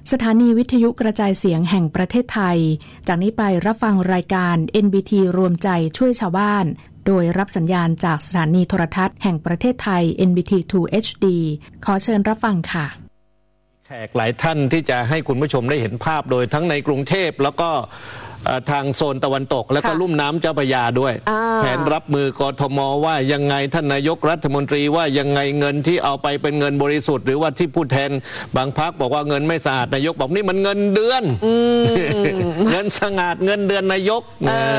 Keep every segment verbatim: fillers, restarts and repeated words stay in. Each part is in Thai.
สถานีวิทยุกระจายเสียงแห่งประเทศไทยจากนี้ไปรับฟังรายการ เอ็น บี ที รวมใจช่วยชาวบ้านโดยรับสัญญาณจากสถานีโทรทัศน์แห่งประเทศไทย เอ็น บี ที ทู เอช ดี ขอเชิญรับฟังค่ะแขกหลายท่านที่จะให้คุณผู้ชมได้เห็นภาพโดยทั้งในกรุงเทพแล้วก็ทางโซนตะวันตกแล้วก็ลุ่มน้ำเจ้าพระยาด้วยแผนรับมือกทมว่ายังไงท่านนายกรัฐมนตรีว่ายังไงเงินที่เอาไปเป็นเงินบริสุทธิ์หรือว่าที่ผู้แทนบางพรรคบอกว่าเงินไม่สะอาดนายกบอกนี่มันเงินเดือนเงินสะอาดเงินเดือนนายก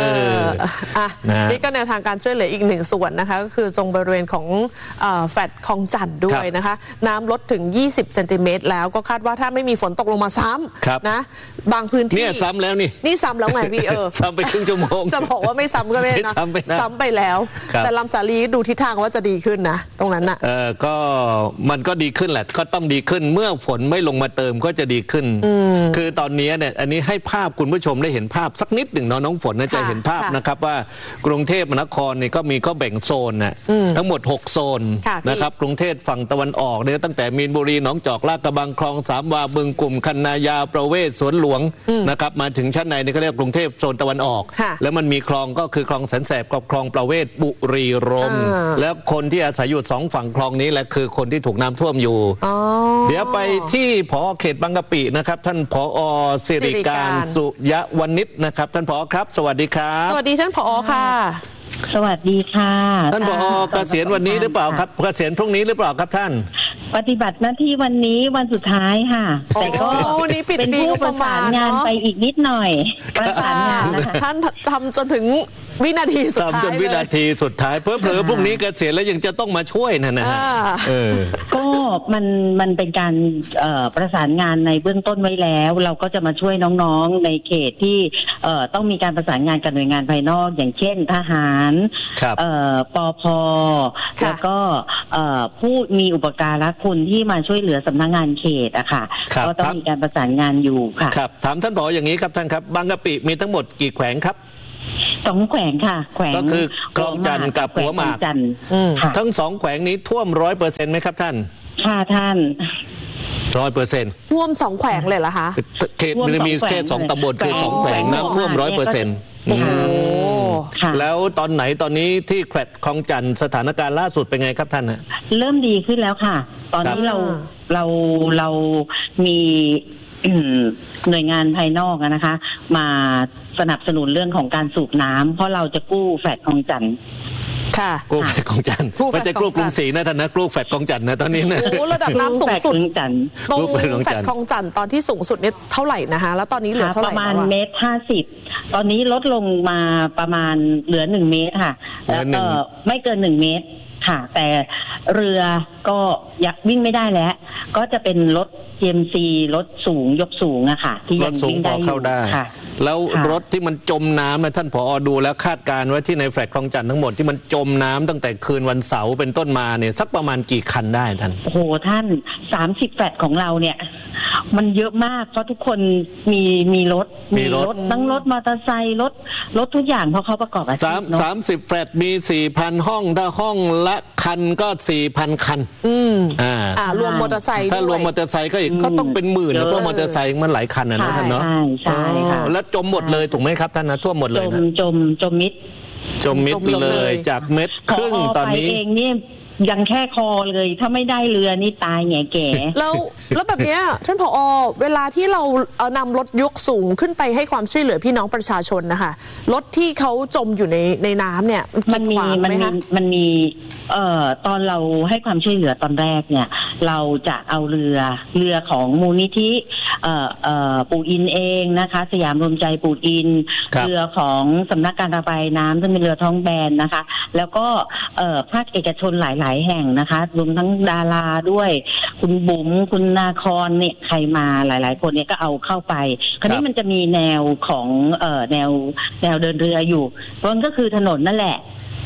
นี่ก็แนวทางการช่วยเหลืออีกหนึ่งส่วนนะคะก็คือตรงบริเวณของแฟลตคลองจันทร์ด้วยนะคะน้ำลดถึงยี่สิบเซนติเมตรแล้วก็คาดว่าถ้าไม่มีฝนตกลงมาซ้ำนะบางพื้นที่เนี่ยซ้ำแล้วนี่นี่ซ้ำแล้วไงพี่เออซ้ำไปครึ่งชั่วโมงจะบอกว่าไม่ซ้ำก็ไม่นะซ้ำไปแล้วแต่ลำสาลีดูทิศทางว่าจะดีขึ้นนะตรงนั้นน่ะเออก็มันก็ดีขึ้นแหละก็ต้องดีขึ้นเมื่อฝนไม่ลงมาเติมก็จะดีขึ้นคือตอนนี้เนี่ยอันนี้ให้ภาพคุณผู้ชมได้เห็นภาพสักนิดหนึ่งเนาะน้องฝนน่าจะเห็นภาพนะครับว่ากรุงเทพมหานครนี่ก็มีก็แบ่งโซนน่ะทั้งหมดหกโซนนะครับกรุงเทพฝั่งตะวันออกเนี่ยตั้งแต่มีนบุรีหนองจอกลาดกระบังคลองสามวาบึงกลุ่มคันนายาวประเวศสวนหลวงนะครับมาถึงชั้นในนี่เขาเรียกกรุงเทพโซนตะวันออกแล้วมันมีคลองก็คือคลองแสนแสบกับคลองประเวศบุรีรมย์แล้วคนที่อาศัยอยู่สองฝั่งคลองนี้แหละคือคนที่ถูกน้ำท่วมอยู่เดี๋ยวไปที่ผอ.เขตบางกะปินะครับท่านผอ.สิริการสุยวณิชนะครับท่านผอ.ครับสวัสดีครับสวัสดีท่านผอ.ค่ะสวัสดีค่ะท่านผอ.เกษียณวันนี้หรือเปล่าครับเกษียณพรุ่งนี้หรือเปล่าครับท่านปฏิบัติหน้าที่วันนี้วันสุดท้ายค่ะแต่ก็เป็นผู้ประสานงานไปอีกนิดหน่อยประสานงานนะคะท่านทำจนถึงวินาทีสุดท้ายจนวินาทีสุดท้ายเผลอๆพรุ่งนี้เกษียณแล้วยังจะต้องมาช่วยนะนะเออก็มันมันเป็นการประสานงานในเบื้องต้นไว้แล้วเราก็จะมาช่วยน้องๆในเขตที่ต้องมีการประสานงานกับหน่วยงานภายนอกอย่างเช่นทหารปภ.แล้วก็ผู้มีอุปการะคุณที่มาช่วยเหลือสำนักงานเขตอะค่ะก็ต้องมีการประสานงานอยู่ค่ะครับถามท่านผอ.อย่างนี้ครับท่านครับบางกะปิมีทั้งหมดกี่แขวงครับสองแขวงค่ะแขวงก็คือคลองจันทร์กับหัวหมากทั้งสองแขวงนี้ท่วมร้อยเปอร์เซ็นต์ไหมครับท่านค่ะท่านร้อยเปอร์เซ็นต์ท่วมสองแขวงเลยเหรอคะเขตมันมีแค่สองตำบลคือสองแขวงน้ำท่วมร้อยเปอร์เซ็นต์แล้วตอนไหนตอนนี้ที่แขวงคลองจันทร์สถานการณ์ล่าสุดเป็นไงครับท่านฮะเริ่มดีขึ้นแล้วค่ะตอนนี้เราเราเรามีหน่วยงานภายนอกนะคะมาสนับสนุนเรื่องของการสูบน้ำเพราะเราจะกู้แฟลตคลองจันทร์ค่ะกู้แฟลตคลองจันทร์ไม่ใช่กู้กรุงศรีนะท่านนะกู้แฟลตคลองจันทร์นะตอนนี้นะโอ้ระดับน้ำสูงสุดตรงแฟลตคลองจันทร์ตอนที่สูงสุดนี่เท่าไหร่นะคะแล้วตอนนี้เหลือเท่าไหร่ประมาณเมตรห้าสิบตอนนี้ลดลงมาประมาณเหลือหนึ่งเมตรค่ะแล้วก็ไม่เกินหนึ่งเมตรค่ะแต่เรือก็ยักวิ่งไม่ได้แล้วก็จะเป็นรถ จี เอ็ม ซี รถสูงยกสูงอะค่ะที่ยังวิ่งได้อยู่ค่ะแล้วรถที่มันจมน้ำนะท่านผอ.ดูแล้วคาดการณ์ว่าที่ในแฟลตคลองจันทร์ทั้งหมดที่มันจมน้ำตั้งแต่คืนวันเสาร์เป็นต้นมาเนี่ยสักประมาณกี่คันได้ท่านโอ้โหท่านสามสิบแฟลตของเราเนี่ยมันเยอะมากเพราะทุกคนมีมีรถมีรถทั้งรถมอเตอร์ไซค์รถรถทุกอย่างเพราะเขาประกอบอาชีพสามสามสิบแฟลตมีสี่พันห้องถ้าห้องละคันก็สี่พันคันอืมอ่าอ่ารวมมอเตอร์ไซค์ถ้ารวมมอเตอร์ไซค์ก็อีกก็ต้องเป็นหมื่นนะเพราะมอเตอร์ไซค์มันหลายคันนะท่านเนาะใช่ใช่ค่ะแล้วจมหมดเลยถูกไหมครับท่านนะท่วมหมดเลยนะจมจมจมมิดจมมิดเลยจากเม็ดครึ่งตอนนี้เองนี่ยังแค่คอเลยถ้าไม่ได้เรือนี่ตายแง่แก่แล้วแล้วแบบเนี้ยท่านผอ.เวลาที่เราเอานำรถยกสูงขึ้นไปให้ความช่วยเหลือพี่น้องประชาชนนะคะรถที่เขาจมอยู่ในในน้ำเนี่ยมันมีมันมีมันมีเอ่อตอนเราให้ความช่วยเหลือตอนแรกเนี่ยเราจะเอาเรือเรือของมูลนิธิเอ่อเอ่อปู่อินเองนะคะสยามรวมใจปู่อินเรือของสำนักการระบายน้ำซึ่งเป็นเรือท้องแบนนะคะแล้วก็เอ่อภาคเอกชนหลายหลายแห่งนะคะรวมทั้งดาราด้วยคุณบุ๋มคุณนาคอนเนี่ยใครมาหลายๆคนเนี่ยก็เอาเข้าไปคราวนี้มันจะมีแนวของเอ่อแนวแนวเดินเรืออยู่เพราะมันก็คือถนนนั่นแหละ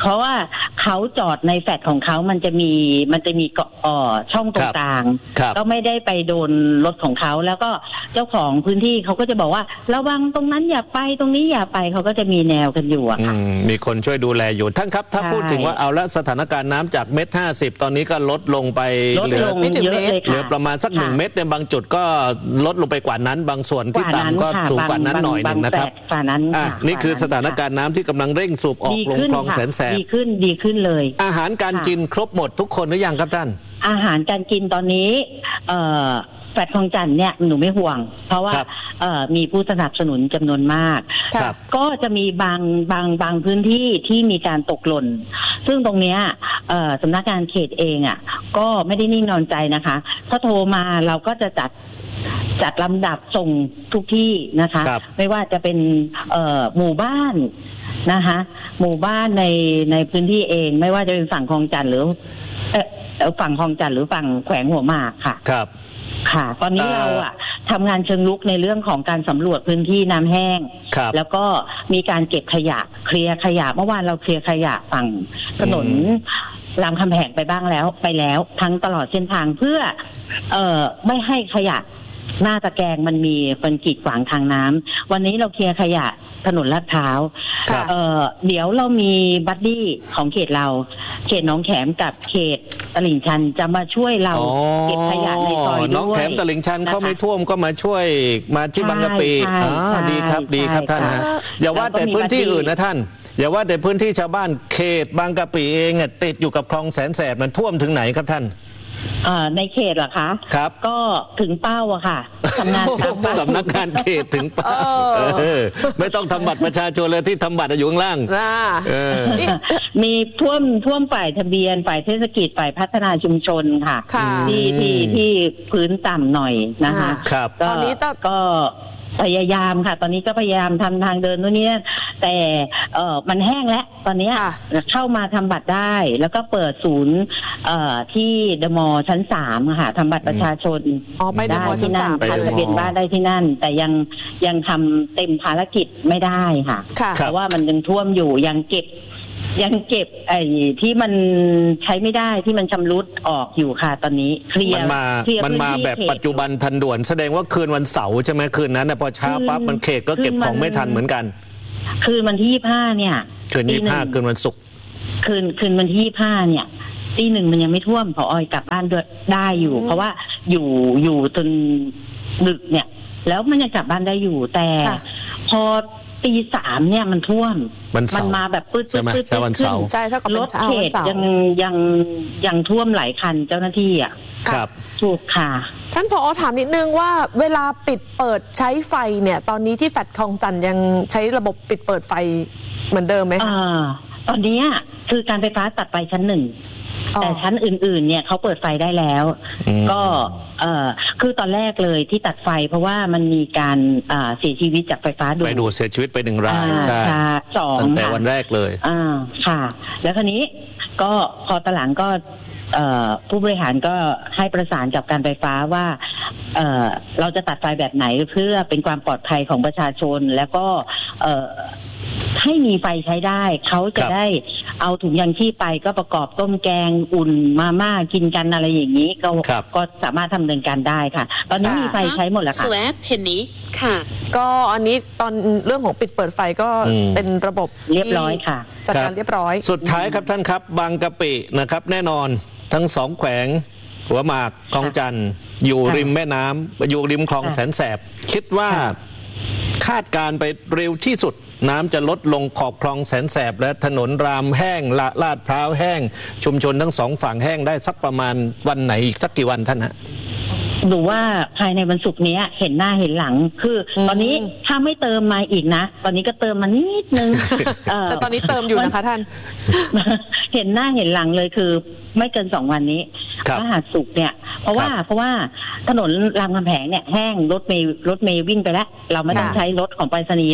เพราะว่าเขาจอดในแฟลตของเขามันจะมีมันจะมีเกาะอ่อช่องตรงกลางก็ไม่ได้ไปโดนรถของเขาแล้วก็เจ้าของพื้นที่เขาก็จะบอกว่าระวังตรงนั้นอย่าไปตรงนี้อย่าไปเขาก็จะมีแนวกันอยู่อะค่ะมีคนช่วยดูแลอยู่ท่านครับถ้าพูดถึงว่าเอาละสถานการณ์น้ำจากเม็ดห้าสิบตอนนี้ก็ลดลงไปเหลือไม่ถึงเมตรเหลือประมาณสักหนึ่งเม็ดในบางจุดก็ลดลงไปกว่านั้นบางส่วนที่ต่ำก็สูงกว่านั้นหน่อยหนึ่งนะครับนี่คือสถานการณ์น้ำที่กำลังเร่งสูบออกลงคลองแสนแสบดีขึ้นดีขึ้นเลยอาหารการกินครบหมดทุกคนหรือยังครับท่านอาหารการกินตอนนี้เอ่อแฟลตคลองจันทน์เนี่ยหนูไม่ห่วงเพราะว่ามีผู้สนับสนุนจำนวนมากก็จะมีบางบางบางพื้นที่ที่มีการตกหล่นซึ่งตรงเนี้ยสำนักงานเขตเองอ่ะก็ไม่ได้นิ่งนอนใจนะคะถ้าโทรมาเราก็จะจัดจัดลำดับส่งทุกที่นะคะไม่ว่าจะเป็นหมู่บ้านนะคะหมู่บ้านในในพื้นที่เองไม่ว่าจะเป็นฝั่งคลองจันทน์หรือฝั่งคลองจันทน์หรือฝั่งแขวงหัวหมากค่ะครับค่ะตอนนี้เราอะทำงานเชิงรุกในเรื่องของการสำรวจพื้นที่น้ำแห้งแล้วก็มีการเก็บขยะเคลียร์ขยะเมื่อวานเราเคลียร์ขยะฝั่งถนนรามคำแหงไปบ้างแล้วไปแล้วทั้งตลอดเส้นทางเพื่อเอ่อไม่ให้ขยะหน้าตะแกรงมันมีเป็นกีดขวางทางน้ำวันนี้เราเคลียร์ขยะถนนลาดพร้าวเอ่อเดี๋ยวเรามีบัดดี้ของเขตเราเขตหนองแขมกับเขตตลิ่งชันจะมาช่วยเราเก็บขยะในซอยด้วยน้องแขมตลิ่งชันเขาไม่ท่วมก็มาช่วยมาที่บางกะปิอ๋อดีครับดีครับท่านฮะอย่าว่าแต่พื้นที่อื่นนะท่านอย่าว่าแต่พื้นที่ชาวบ้านเขตบางกะปิเองติดอยู่กับคลองแสนแสบมันท่วมถึงไหนครับท่านในเขตเหรอคะครับก็ถึงเป้าอะค่ะทำงานสำนักงานเขตถึงเป้าไม่ต้องทำบัตรประชาชนเลยที่ทำบัตรอยู่ข้างล่างมีท่วมท่วมฝ่ายทะเบียนฝ่ายเทศกิจฝ่ายพัฒนาชุมชนค่ะที่ที่ที่พื้นต่ำหน่อยนะคะตอนนี้ก็พยายามค่ะตอนนี้ก็พยายามทำทางเดินตัวนี้แต่เออมันแห้งแล้วตอนนี้เข้ามาทำบัตรได้แล้วก็เปิดศูนย์เอ่อที่เดอะมอลล์ชั้นสามค่ะทำบัตรประชาชนได้ที่นั่นทะเบียนบ้านได้ที่นั่นแต่ยังยังทำเต็มภารกิจไม่ได้ค่ะเพราะว่ามันยังท่วมอยู่ยังเก็บยังเก็บไอ้ที่มันใช้ไม่ได้ที่มันชำรุดออกอยู่ค่ะตอนนี้เคลียร์มันมามันมาแบบปัจจุบันทันด่วนแสดงว่าคืนวันเสาร์ใช่ไหมคืนนั้นนะพอเช้าปั๊บมันเขตก็เก็บของไม่ทันเหมือนกันคืนวันที่ยี่สิบห้าเนี่ยคืนยี่สิบห้าคืนวันศุกร์คืนคืนวันที่ยี่สิบห้าเนี่ยตีหนึ่งมันยังไม่ท่วมพอออยกลับบ้านด้วยได้อยู่เพราะว่าอยู่อยู่จนดึกเนี่ยแล้วมันยังกลับบ้านได้อยู่แต่พอตีสามเนี่ยมันท่วมมันมาแบบปื้ดปื้ดปื้ดขึ้นใช่ถ้ากับรถเขตยังยังยังท่วมหลายคันเจ้าหน้าที่อ่ะครับถูกค่ะท่านผอ.ถามนิดนึงว่าเวลาปิดเปิดใช้ไฟเนี่ยตอนนี้ที่แฟลตคลองจันทน์ยังใช้ระบบปิดเปิดไฟเหมือนเดิมไหมอ่าตอนนี้คือการไฟฟ้าตัดไฟชั้นหนึ่งแต่ชั้นอื่นๆเนี่ยเขาเปิดไฟได้แล้วก็เอ่อคือตอนแรกเลยที่ตัดไฟเพราะว่ามันมีการอ่าเสียชีวิตจากไฟฟ้าดูดไปดูเสียชีวิตไปหนึ่งรายใช่สองตั้งแต่วันแรกเลยอ่าค่ะแล้วคราวนี้ก็พอตอนหลังก็ผู้บริหารก็ให้ประสานกับการไฟฟ้าว่า เ, เราจะตัดไฟแบบไหนเพื่อเป็นความปลอดภัยของประชาชนแล้วก็ให้มีไฟใช้ได้เขาจะได้เอาถุงยางชีพไปก็ประกอบต้มแกงอุ่นมาม่ากินกันอะไรอย่างนี้ก็ก็สามารถทำเนินการได้ค่ะตอนนี้มีไฟใช้หมดแล้วค่ะเห็นนี้ค่ะก็อันนี้ตอนเรื่องของปิดเปิดไฟก็เป็นระบบเรียบร้อยค่ะจัดการเรียบร้อยสุดท้ายครับท่านครับบางกะปินะครับแน่นอนทั้งสองแขวงหัวหมากคลองจันทน์อยู่ริมแม่น้ำอยู่ริมคลองแสนแสบคิดว่าคาดการไปเร็วที่สุดน้ำจะลดลงขอบคลองแสนแสบและถนนรามแห้งละลาดพร้าวแห้งชุมชนทั้งสองฝั่งแห้งได้สักประมาณวันไหนอีกสักกี่วันท่านฮะดูว่าภายในวันศุกร์นี้เห็นหน้าเห็นหลังคือตอนนี้ถ้าไม่เติมมาอีกนะตอนนี้ก็เติมมานิดนึงแต่ตอนนี้เติมอยู่นะคะท่านเห็นหน้าเห็นหลังเลยคือไม่เกินสองวันนี้พฤหัสศุกร์เนี่ยเพราะว่าเพราะว่าถนนรามคำแหงเนี่ยแห้งรถเมล์รถเมล์วิ่งไปแล้วเราไม่ต้องใช้รถของไปรษณีย์แล้ว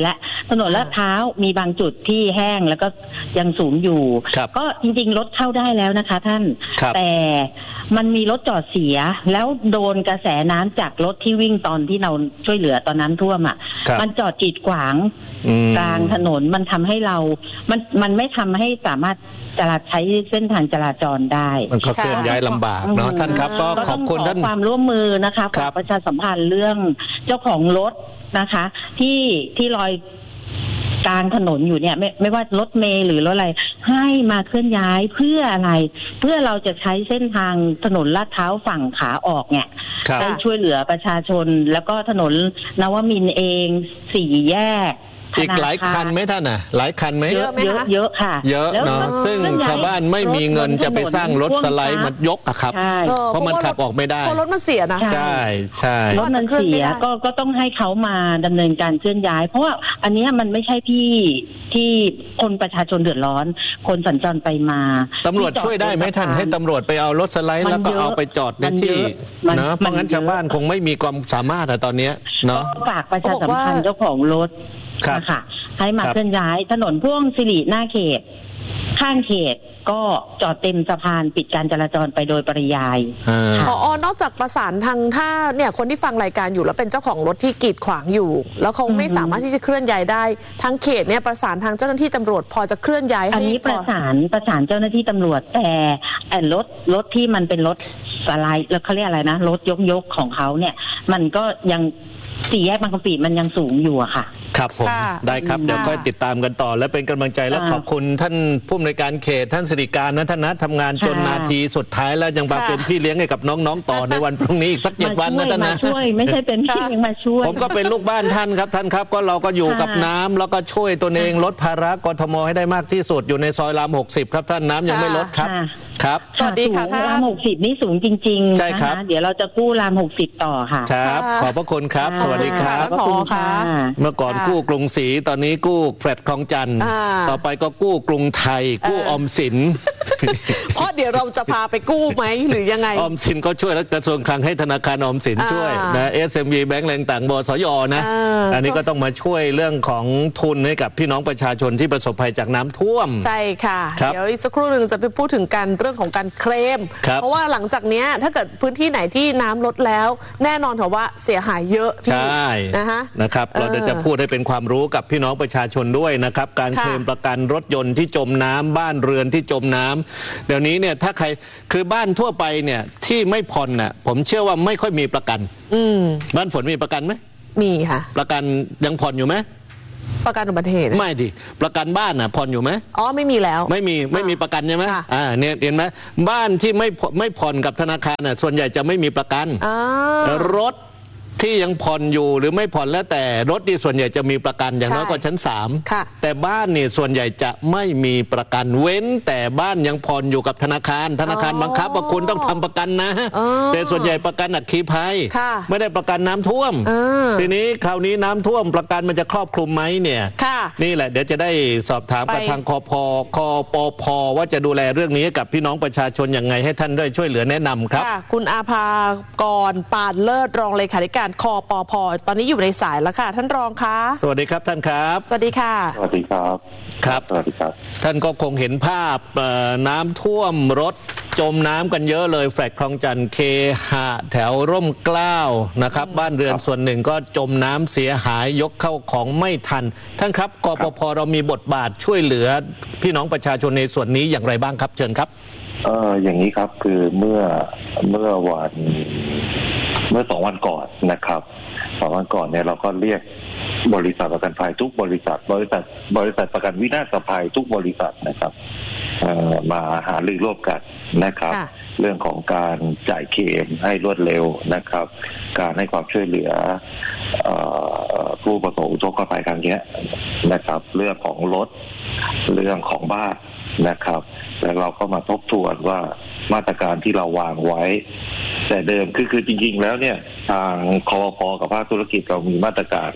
ถนนลาดพร้าวมีบางจุดที่แห้งแล้วก็ยังสูงอยู่ก็จริงๆรถเข้าได้แล้วนะคะท่านแต่มันมีรถจอดเสียแล้วโดนกระแสน้ำจากรถที่วิ่งตอนที่เราช่วยเหลือตอนน้ำท่วมอ่ะมันจอดกีดขวางกลางถนนมันทำให้เรามันมันไม่ทำให้สามารถจราใช้เส้นทางจราจรได้มันก็เคลื่อนย้ายลำบากเนาะท่านครับก็ขอบคุณท่านความร่วมมือนะคะฝากประชาสัมพันธ์เรื่องเจ้าของรถนะคะที่ที่ลอยกลางถนนอยู่เนี่ยไม่ไม่ว่ารถเมล์หรือรถอะไรให้มาเคลื่อนย้ายเพื่ออะไรเพื่อเราจะใช้เส้นทางถนนลาดพร้าวฝั่งขาออกเนี่ยได้ช่วยเหลือประชาชนแล้วก็ถนนนวมินทร์เองสี่แยกอีกหลายคันไหมท่านน่ะหลายคันไหมเยอะเยอะเยอะค่ะเยอะเนาะซึ่งชาวบ้านไม่มีเงินจะไปสร้างรถสไลด์มายกอะครับเพราะมันขับออกไม่ได้เพราะรถมันเสียนะใช่ใช่รถมันเสียก็ก็ต้องให้เขามาดำเนินการเคลื่อนย้ายเพราะว่าอันนี้มันไม่ใช่ที่ที่คนประชาชนเดือดร้อนคนสัญจรไปมาตำรวจช่วยได้ไหมท่านให้ตำรวจไปเอารถสไลด์แล้วก็เอาไปจอดในที่นะเพราะงั้นชาวบ้านคงไม่มีความสามารถอะตอนนี้เนาะฝากประชาสัมพันธ์เจ้าของรถค่ะให้มาเคลื่อนย้ายถนนพ่วงสิริหน้าเขตข้างเขตก็จอดเต็มสะพานปิดการจราจรไปโดยปริยายอ๋อนอกจากประสานทางถ้าเนี่ยคนที่ฟังรายการอยู่แล้วเป็นเจ้าของรถที่กีดขวางอยู่แล้วเขาไม่สามารถที่จะเคลื่อนย้ายได้ทางเขตเนี่ยประสานทางเจ้าหน้าที่ตำรวจพอจะเคลื่อนย้ายอันนี้ประสานประสานเจ้าหน้าที่ตำรวจแต่รถรถที่มันเป็นรถสไลด์แล้วเขาเรียกอะไรนะรถยกยกของเขาเนี่ยมันก็ยังสี่แยกบางกะปิมันยังสูงอยู่อะค่ะครับผมได้ครับเดี๋ยวค่อยติดตามกันต่อและเป็นกำลังใจและขอบคุณท่านผู้อำนวยการเขตท่านสิริการนะท่านนะทำงานจนนาทีสุดท้ายแล้วยังมาเป็นพี่เลี้ยงให้กับน้องๆต่อในวันพรุ่งนี้อีกสักเจ็ดวันนะท่านนะมาช่วยไม่ใช่เป็นพี่เลี้ยงมาช่วยผมก็เป็นลูกบ้านท่านครับท่านครับก็เราก็อยู่กับน้ำแล้วก็ช่วยตัวเองลดภาระกทมให้ได้มากที่สุดอยู่ในซอยรามหกสิบครับท่านน้ำยังไม่ลดครับครับสวัสดีค่ะท่านรามหกสิบนี่สูงจริงๆนะคะเดี๋ยวเราจะกู้รามหกสิบต่อค่ะครับขอบพระคุณครับสวัสดีครับขอบคุณค่ะเมื่อก่อนกู้กรุงศรีตอนนี้กู้แฟลตคลองจันทร์ต่อไปก็กู้กรุงไทยกู้ออมสินเพราะเดี๋ยวเราจะพาไปกู้ไหมหรือยังไงออมสินก็ช่วยแล้วกระทรวงคลังให้ธนาคารออมสินช่วยนะ เอส เอ็ม อี แบงก์แรงต่างบสยนะอันนี้ก็ต้องมาช่วยเรื่องของทุนให้กับพี่น้องประชาชนที่ประสบภัยจากน้ำท่วมใช่ค่ะเดี๋ยวอีกสักครู่หนึ่งจะไปพูดถึงการเรื่องของการเคลมเพราะว่าหลังจากนี้ถ้าเกิดพื้นที่ไหนที่น้ำลดแล้วแน่นอนค่ะว่าเสียหายเยอะใช่นะคะนะครับเราจะพูดให้เป็นความรู้กับพี่น้องประชาชนด้วยนะครับการเคลมประกันรถยนต์ที่จมน้ำบ้านเรือนที่จมน้ำเดี๋ยวนี้เนี่ยถ้าใครคือบ้านทั่วไปเนี่ยที่ไม่ผ่อนน่ะผมเชื่อว่าไม่ค่อยมีประกันบ้านฝนมีประกันไหมมีค่ะประกันยังผ่อนอยู่ไหมประกันอุบัติเหตุไม่ดิประกันบ้านน่ะผ่อนอยู่ไหมอ๋อไม่มีแล้วไม่มีไม่มีประกันใช่ไหมอ่าเนี่ยเห็นไหมบ้านที่ไม่ไม่ผ่อนกับธนาคารน่ะส่วนใหญ่จะไม่มีประกันรถที่ยังผ่อนอยู่หรือไม่ผ่อนแล้วแต่รถที่ส่วนใหญ่จะมีประกันอย่างน้อยก็ชั้นสามแต่บ้านนี่ส่วนใหญ่จะไม่มีประกันเว้นแต่บ้านยังผ่อนอยู่กับธนาคารธนาคารบังคับว่าคุณต้องทำประกันนะแต่ส่วนใหญ่ประกันอัคคีภัยไม่ได้ประกันน้ำท่วมทีนี้คราวนี้น้ำท่วมประกันมันจะครอบคลุมไหมเนี่ยนี่แหละเดี๋ยวจะได้สอบถามกับทางคพคปพว่าจะดูแลเรื่องนี้กับพี่น้องประชาชนอย่างไงให้ท่านได้ช่วยเหลือแนะนำครับคุณอาภากรปานเลิศรองเลขาธิการคปพตอนนี้อยู่ในสายแล้วค่ะท่านรองคะสวัสดีครับท่านครับสวัสดีค่ะสวัสดีครับครับสวัสดีครับท่านก็คงเห็นภาพน้ำท่วมรถจมน้ำกันเยอะเลยแฟลตคลองจันทร์เคหะแถวร่มเกล้านะครับบ้านเรือนส่วนหนึ่งก็จมน้ำเสียหายยกเข้าของไม่ทันท่านครับกปพเรามีบทบาทช่วยเหลือพี่น้องประชาชนในส่วนนี้อย่างไรบ้างครับเชิญครับเอออย่างนี้ครับคือเมื่อเมื่อวันเมื่อสองวันก่อนนะครับสองวันก่อนเนี่ยเราก็เรียกบริษัทประกันภัยทุกบริษัทบริษัทบริษัทประกันวินาศภัยทุกบริษัทนะครับมาหารือร่วมกันนะครับเรื่องของการจ่ายเคลมให้รวดเร็วนะครับการให้ความช่วยเหลือผู้ประสบอุทกภัยครั้งนี้นะครับเรื่องของรถเรื่องของบ้านนะครับแล้วเราก็มาทบทวนว่ามาตรการที่เราวางไว้แต่เดิมคือคือจริงๆแล้วเนี่ยทางคปพกับภาคธุรกิจเรามีมาตรการ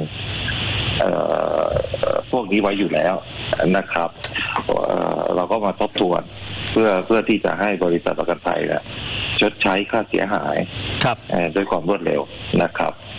พวกนี้ไว้อยู่แล้วนะครับเราก็มาทบทวนเพื่อเพื่อที่จะให้บริษัทประกันภัยเนี่ยชดใช้ค่าเสียหายด้วยความรวดเร็วนะครับ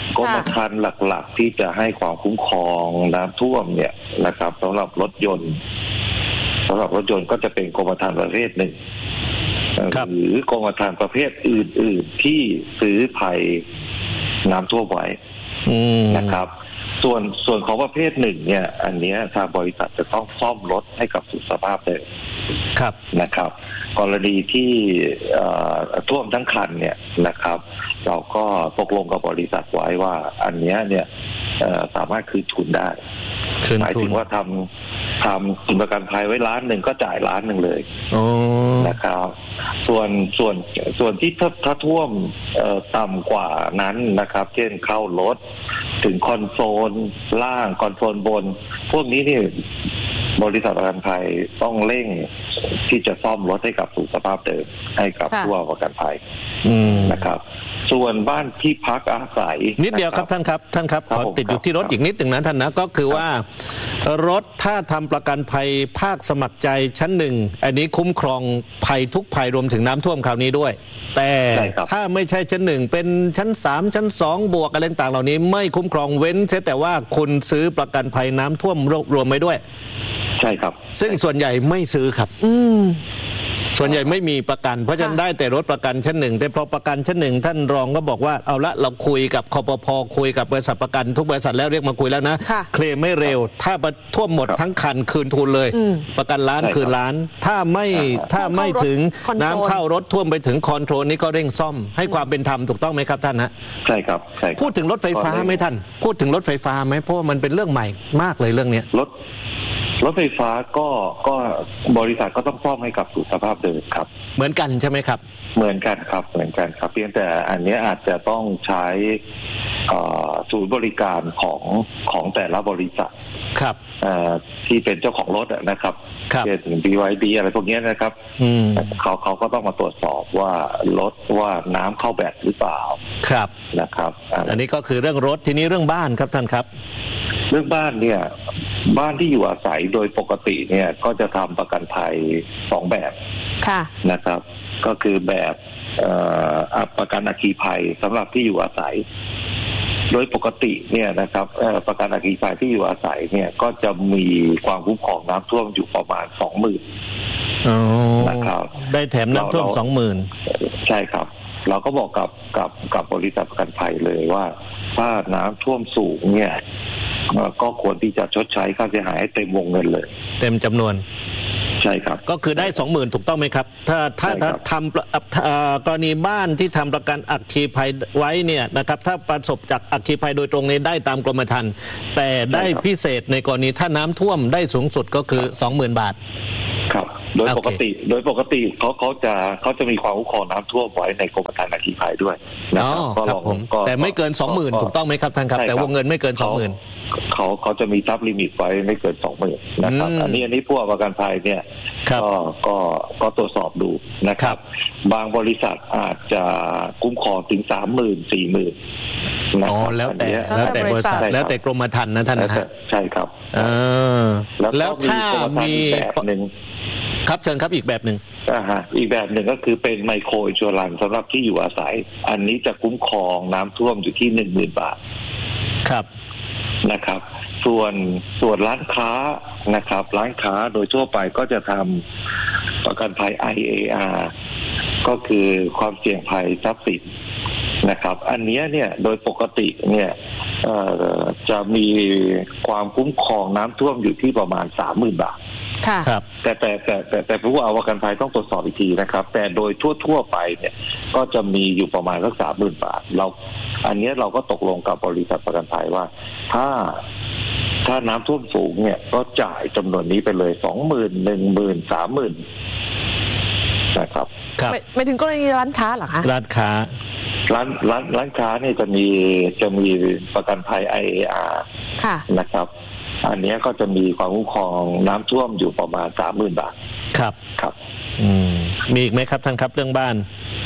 กรมธรรม์หลักๆที่จะให้ความคุ้มครองน้ำท่วมเนี่ยนะครับสำหรับรถยนต์สำหรับรถยนต์ก็จะเป็นกรมธรรม์ประเภทหนึ่งหรือกรมธรรม์ประเภทอื่นๆที่ซื้อภัยน้ำท่วมไว้นะครับส่วนส่วนของประเภทหนึ่งเนี่ยอันนี้ทางบริษัทจะต้องซ่อมรถให้กับสู่สภาพเดิมครับนะครับกรณีที่ท่วมทั้งคันเนี่ยนะครับเราก็ตกลงกับบริษัทไว้ว่าอันนี้เนี่ยสามารถคืนทุนได้หมายถึงว่าทำทำทุนประกันภัยไว้ล้านหนึ่งก็จ่ายล้านหนึ่งเลยนะครับส่วนส่วนส่วนที่ถ้าถ้าท่วมต่ำกว่านั้นนะครับเช่นเข้ารถถึงคอนโซลล่างคอนโซลบนพวกนี้นี่บริษัทประกันภัยต้องเร่งที่จะซ่อมรถให้กับสู่สภาพเดิมให้กับผู้ประกันภัยนะครับส่วนบ้านที่พักอาศัยนิดเดียวครับท่านครับท่านครับขอติดอยู่ที่รถอีกนิดหนึ่งนะท่านนะก็คือว่ารถถ้าทำประกันภัยภาคสมัครใจชั้นหนึ่งอันนี้คุ้มครองภัยทุกภัยรวมถึงน้ำท่วมคราวนี้ด้วยแต่ถ้าไม่ใช่ชั้นหนึ่งเป็นชั้นสามชั้นสองบวกอะไรต่างๆเหล่านี้ไม่คุ้มครองเว้นเสียแต่ว่าคุณซื้อประกันภัยน้ำท่วมรวมไว้ด้วยใช่ครับซึ่งส่วนใหญ่ไม่ซื้อครับอืมส่วนใหญ่ไม่มีประกันเพราะฉะนั้นได้แต่รถประกันชั้นหนึ่งแต่พอประกันชั้นหนึ่งท่านรองก็บอกว่าเอาละเราคุยกับคปภ.คุยกับบริษัทประกันทุกบริษัทแล้วเรียกมาคุยแล้วนะเคลมไม่เร็วถ้าท่วมหมดทั้งคันคืนทุนเลยประกันล้านคืนล้านถ้าไม่ถ้าไม่ถึงน้ำเข้ารถท่วมไปถึงคอนโทรลนี้ก็เร่งซ่อมให้ความเป็นธรรมถูกต้องไหมครับท่านฮะใช่ครับใช่พูดถึงรถไฟฟ้าไหมท่านพูดถึงรถไฟฟ้าไหมเพราะมันเป็นเรื่องใหม่มากเลยเรื่องนี้รถรถไฟฟ้าก็ก็บริษัทก็ต้องซ่อมให้กับสู่สภาพเดิมครับเหมือนกันใช่ไหมครับเหมือนกันครับเหมือนกันครับเพียงแต่อันนี้อาจจะต้องใช้ศูนย์บริการของของแต่ละบริษัทครับที่เป็นเจ้าของรถนะครับเช่น บี วาย ดี อะไรพวกนี้นะครับเขาเขาก็ต้องมาตรวจสอบว่ารถว่าน้ำเข้าแบตหรือเปล่าครับนะครับอันนี้ก็คือเรื่องรถทีนี้เรื่องบ้านครับท่านครับเรื่องบ้านเนี่ยบ้านที่อยู่อาศัยโดยปกติเนี่ยก็จะทำประกันภัยสองแบบนะครับก็คือแบบประกันอัคคีภัยสำหรับที่อยู่อาศัยโดยปกติเนี่ยนะครับประกันอัคคีภัยที่อยู่อาศัยเนี่ยก็จะมีความคุ้มครองน้ำท่วมอยู่ประมาณสองหมื่นนะครับได้แถมน้ำท่วมสองหมื่นใช่ครับเราก็บอกกับกับกับบริษัทประกันภัยเลยว่าถ้าน้ำท่วมสูงเนี่ยก็ควรที่จะชดใช้ค่าเสียหายให้เต็มวงเงินเลยเต็มจำนวนใช่ครับก็คือได้สองหมื่นถูกต้องไหมครับถ้าถ้าทำกรณีบ้านที่ทำประกันอัคคีภัยไว้เนี่ยนะครับถ้าประสบจากอัคคีภัยโดยตรงนี้ได้ตามกรมธรรม์แต่ได้พิเศษในกรณีถ้าน้ำท่วมได้สูงสุดก็คือสองหมื่นบาทครับโดยปกติโดยปกติเขาเขาจะเขาจะมีความคุ้มครองน้ำท่วมไว้ในกรมธรรม์อัคคีภัยด้วยนะครับก็ลองแต่ไม่เกินสองหมื่นถูกต้องไหมครับท่านครับแต่วงเงินไม่เกินสองหมื่นเขาเขาจะมีซับลิมิตไว้ไม่เกินสองหมื่นนะครับอันนี้อันนี้ผู้ประกันภัยเนี่ยก็ก็ก็ตรวจสอบดูนะครับบางบริษัทอาจจะคุ้มครองถึงสามหมื่นสี่หมื่นอ๋อแล้วแต่แล้วแต่บริษัทแล้วแต่กรมธรรม์นะท่านนะใช่ครับแล้วถ้ามีแบบหนึ่งครับเชิญครับอีกแบบหนึ่งอ่าฮะอีกแบบหนึ่งก็คือเป็นไมโครอินชัวรันสำหรับที่อยู่อาศัยอันนี้จะคุ้มครองน้ำท่วมอยู่ที่หนึ่งหมื่นบาทครับนะครับส่วนส่วนร้านค้านะครับร้านค้าโดยทั่วไปก็จะทำประกันภัย ไอ เอ อาร์ ก็คือความเสี่ยงภัยทรัพย์สินนะครับอันนี้เนี่ยโดยปกติเนี่ยจะมีความคุ้มครองน้ำท่วมอยู่ที่ประมาณ สามหมื่นบาทครับแต่แต่แต่แต่แต่ผู้เอาประกันภัยต้องตรวจสอบอีกทีนะครับแต่โดยทั่วๆไปเนี่ยก็จะมีอยู่ประมาณสัก สามหมื่นบาทเราอันนี้เราก็ตกลงกับบริษัทประกันภัยว่าถ้าถ้าน้ำท่วมสูงเนี่ยก็จ่ายจำนวนนี้ไปเลย สองหมื่น หนึ่งหมื่น สามหมื่นนะครับครับไม่ถึงกรณีร้านค้าเหรอคะร้านค้าร้านร้านร้านค้าเนี่ยจะมีจะมีประกันภัย ไอ เอ อาร์ค่ะนะครับอันนี้ก็จะมีความคุ้มครองน้ำท่วมอยู่ประมาณ สามหมื่นบาทครับครับอืมมีอีกไหมครับท่านครับเรื่องบ้าน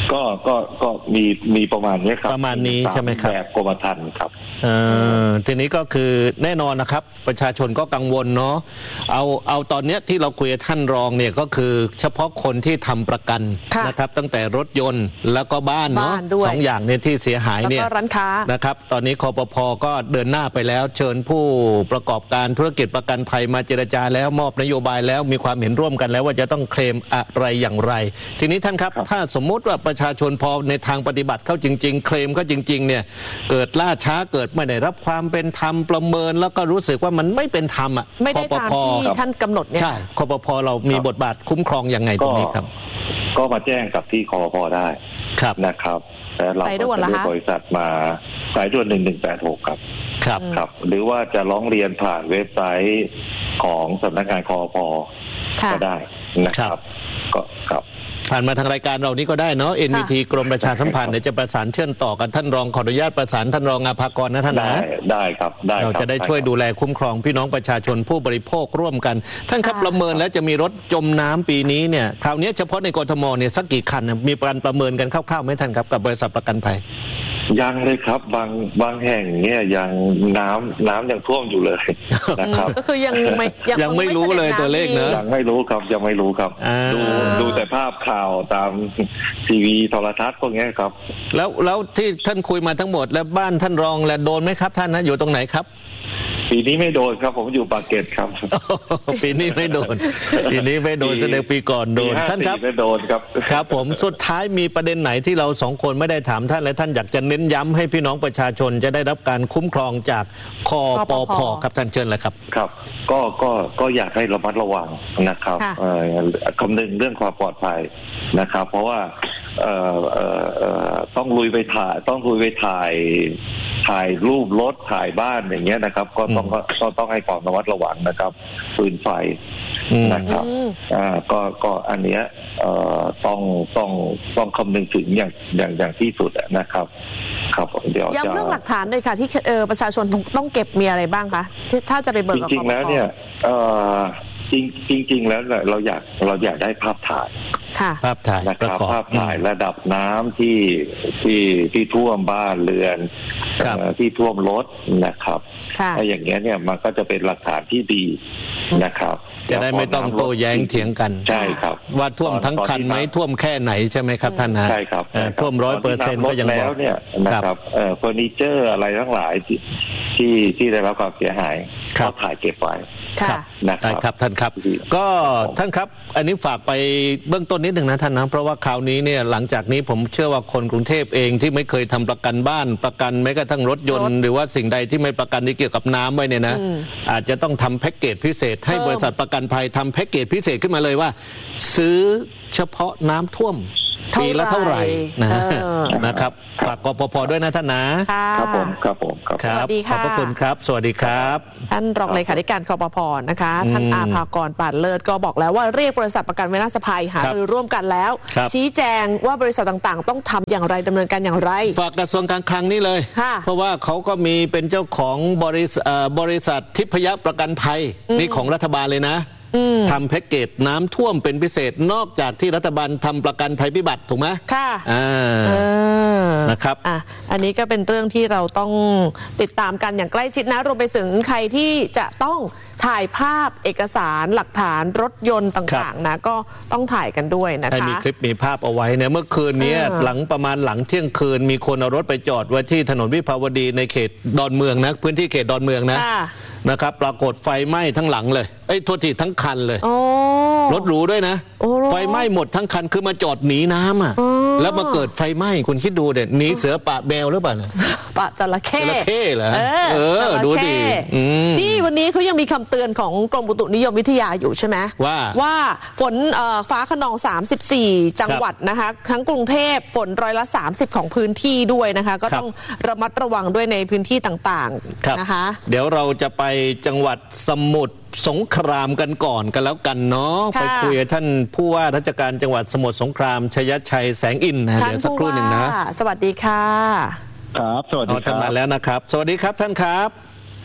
ก็ก็ก็มีมีประมาณนี้ครับประมาณนี้ใช่ไหมครับแบบกรมธรรม์ครับเอ่อทีนี้ก็คือแน่นอนนะครับประชาชนก็กังวลเนาะเอาเอาตอนเนี้ยที่เราคุยกับท่านรองเนี่ยก็คือเฉพาะคนที่ทำประกันนะครับตั้งแต่รถยนต์แล้วก็บ้านเนาะสองอย่างเนี่ยที่เสียหายเนี่ยแล้วก็ร้านค้านะครับตอนนี้คปภ.ก็เดินหน้าไปแล้วเชิญผู้ประกอบการธุรกิจประกันภัยมาเจรจาแล้วมอบนโยบายแล้วมีความเห็นร่วมกันแล้วว่าจะต้องเคลมอะไรอย่างไรทีนี้ท่านครับถ้าสมมติว่าประชาชนพอในทางปฏิบัติเข้าจริงๆเคลมเขาจริงๆเนี่ยเกิดล่าช้าเกิดไม่ได้รับความเป็นธรรมประเมินแล้วก็รู้สึกว่ามันไม่เป็นธรรมอ่ะไม่ได้ตามที่ท่านกำหนดเนี่ยใช่คปภ.เรามีบทบาทคุ้มครองยังไงตรงนี้ครับก็มาแจ้งกับที่คปภ.ได้นะครับแต่เราก็จะได้บริษัทมาสายด่วนหนึ่งหนึ่งแปดหกครับครับครับหรือว่าจะร้องเรียนผ่านเว็บไซต์ของสำนักงานคปภ.ก็ได้นะครับก็ครับผ่านมาทางรายการเรานี้ก็ได้เนาะ เอ็น บี ที กรมประชาสัมพันธ์เดี๋ยวจะประสานเชื่อมต่อกันท่านรองขออนุญาตประสานท่านรองอาภากรนะท่านนะได้ได้ครับได้เราจะได้ช่วยดูแลคุ้มครองพี่น้องประชาชนผู้บริโภคร่วมกันท่านครับประเมินแล้วจะมีรถจมน้ำปีนี้เนี่ยคราวนี้เฉพาะในกทมเนี่ยสักกี่คันมีการประเมินกันคร่าวๆไหมท่านครับกับบริษัทประกันภัยยังเลยครับบางบางแห่งเนี่ยยังน้ำน้ำยังท่วมอยู่เลยนะครับก็คือยังไม่ยังไม่รู้เลยตัวเลขเนอะยังไม่รู้ครับยังไม่รู้ครับดูดูแต่ภาพข่าวตามทีวีโทรทัศน์พวกนี้ครับแล้วแล้วที่ท่านคุยมาทั้งหมดแล้วบ้านท่านรองและโดนไหมครับท่านนะอยู่ตรงไหนครับปีนี้ไม่โดนครับผมอยู่ปากเกร็ดครับปีนี้ไม่โดนปีนี้ไม่โดนแสดงปีก่อนโดนท่านครับไม่โดนครับครับผมสุดท้ายมีประเด็นไหนที่เราสองคนไม่ได้ถามท่านและท่านอยากจะเน้นย้ำให้พี่น้องประชาชนจะได้รับการคุ้มครองจากคปภ.ครับท่านเชิญเลยครับครับก็ก็ก็อยากให้ระมัดระวังนะครับคำนึงเรื่องความปลอดภัยนะครับเพราะว่าเอ่อเอ่อเอ่อต้องลุยไปถ่ายต้องลุยไปถ่ายถ่ายรูปรถถ่ายบ้านอย่างเงี้ยนะครับก็ต้องก็ต้องให้ความระมัดระวังนะครับปืนไฟนะครับอ่าก็ก็อันเนี้ยเอ่อต้องต้องต้องคำนึงถึงอย่างอย่างอย่างที่สุดนะครับครับเดี๋ยวย้ำเรื่องหลักฐานเลยค่ะที่เออประชาชนต้องเก็บมีอะไรบ้างคะถ้าจะไปเบิกกับจริงๆแล้วเนี่ยเอ่อจริงจริงๆแล้วเราอยากเราอยากได้ภาพถ่ายภาพถ่ายนะครับภาพถ่ายระดับน้ำที่ที่ที่ท่วมบ้านเรือนที่ท่วมรถนะครับถ้าอย่างเงี้ยเนี่ยมันก็จะเป็นหลักฐานที่ดีนะครับจะได้ไม่ต้องโต้แย้งเถียงกันใช่ครับว่าท่วมทั้งคันไหมท่วมแค่ไหนใช่ไหมครับท่านนะใช่ครับท่วมร้อยเปอร์เซ็นต์ก็ยังบอกแล้วเนี่ยนะครับเอ่อเฟอร์นิเจอร์อะไรทั้งหลายที่ที่ที่ได้รับความเสียหายก็ถ่ายเก็บไว้นะครับท่านครับก็ท่านครับอันนี้ฝากไปเบื้องต้นนิดหนึ่งนะท่านนะเพราะว่าคราวนี้เนี่ยหลังจากนี้ผมเชื่อว่าคนกรุงเทพเองที่ไม่เคยทำประกันบ้านประกันแม้กระทั่งรถยนต์หรือว่าสิ่งใดที่ไม่ประกันที่เกี่ยวกับน้ำไว้เนี่ยนะอาจจะต้องทำแพ็กเกจพิเศษให้บริษัทประกันภัยทำแพ็กเกจพิเศษขึ้นมาเลยว่าซื้อเฉพาะน้ำท่วมปีละเท่าไหร่นะนะครับฝากกปภ.ด้วยนะท่านนะครับผมครับผมครับสวัสดีค่ะขอบพระคุณครับสวัสดีครับท่านรองเลขาธิการกปภ.นะคะท่านอาภากรปานเลิศก็บอกแล้วว่าเรียกบริษัทประกันวินาศภัยหารือร่วมกันแล้วชี้แจงว่าบริษัทต่างๆต้องทำอย่างไรดำเนินการอย่างไรฝากกระทรวงการคลังนี่เลยเพราะว่าเขาก็มีเป็นเจ้าของบริษัทบริษัททิพยประกันภัยนี่ของรัฐบาลเลยนะทำแพ็กเกจน้ำท่วมเป็นพิเศษนอกจากที่รัฐบาลทำประกันภัยพิบัติถูกไหมค่ะอ่านะครับอ่ะอันนี้ก็เป็นเรื่องที่เราต้องติดตามกันอย่างใกล้ชิดนะรวมไปถึงใครที่จะต้องถ่ายภาพเอกสารหลักฐานรถยนต์ต่างๆนะก็ต้องถ่ายกันด้วยนะคะให้มีคลิปมีภาพเอาไว้เนี่ยเมื่อคืนนี้หลังประมาณหลังเที่ยงคืนมีคนเอารถไปจอดไว้ที่ถนนวิภาวดีในเขตดอนเมืองนะพื้นที่เขตดอนเมืองนะนะครับปรากฏไฟไหม้ทั้งหลังเลยเอ้ยโทษทีทั้งคันเลยรถหรูด้วยนะไฟไหม้หมดทั้งคันคือมาจอดหนีน้ำอ่ะแล้วมาเกิดไฟไหม้คุณคิดดูเด็ดหนีเสือป่าแมวหรือเปล่าป่าจระเข้จระเข้เหรอเออดูดินี่วันนี้เขายังมีคำเตือนของกรมอุตุนิยมวิทยาอยู่ใช่ไหมว่าว่าฝนฟ้าคะนองสามสิบสี่จังหวัดนะคะทั้งกรุงเทพฝนร้อยละสามสิบของพื้นที่ด้วยนะคะก็ต้องระมัดระวังด้วยในพื้นที่ต่างๆนะคะเดี๋ยวเราจะไปจังหวัดสมุทรสงครามกันก่อนกันแล้วกันเนาะไปคุยกับท่านผู้ว่าราชการจังหวัดสมุทรสงครามชยชัยแสงอินนะเดี๋ยวสักครู่หนึ่งนะสวัสดีค่ะครับสวัสดีครับท่านมาแล้วนะครับสวัสดีครับท่านครับ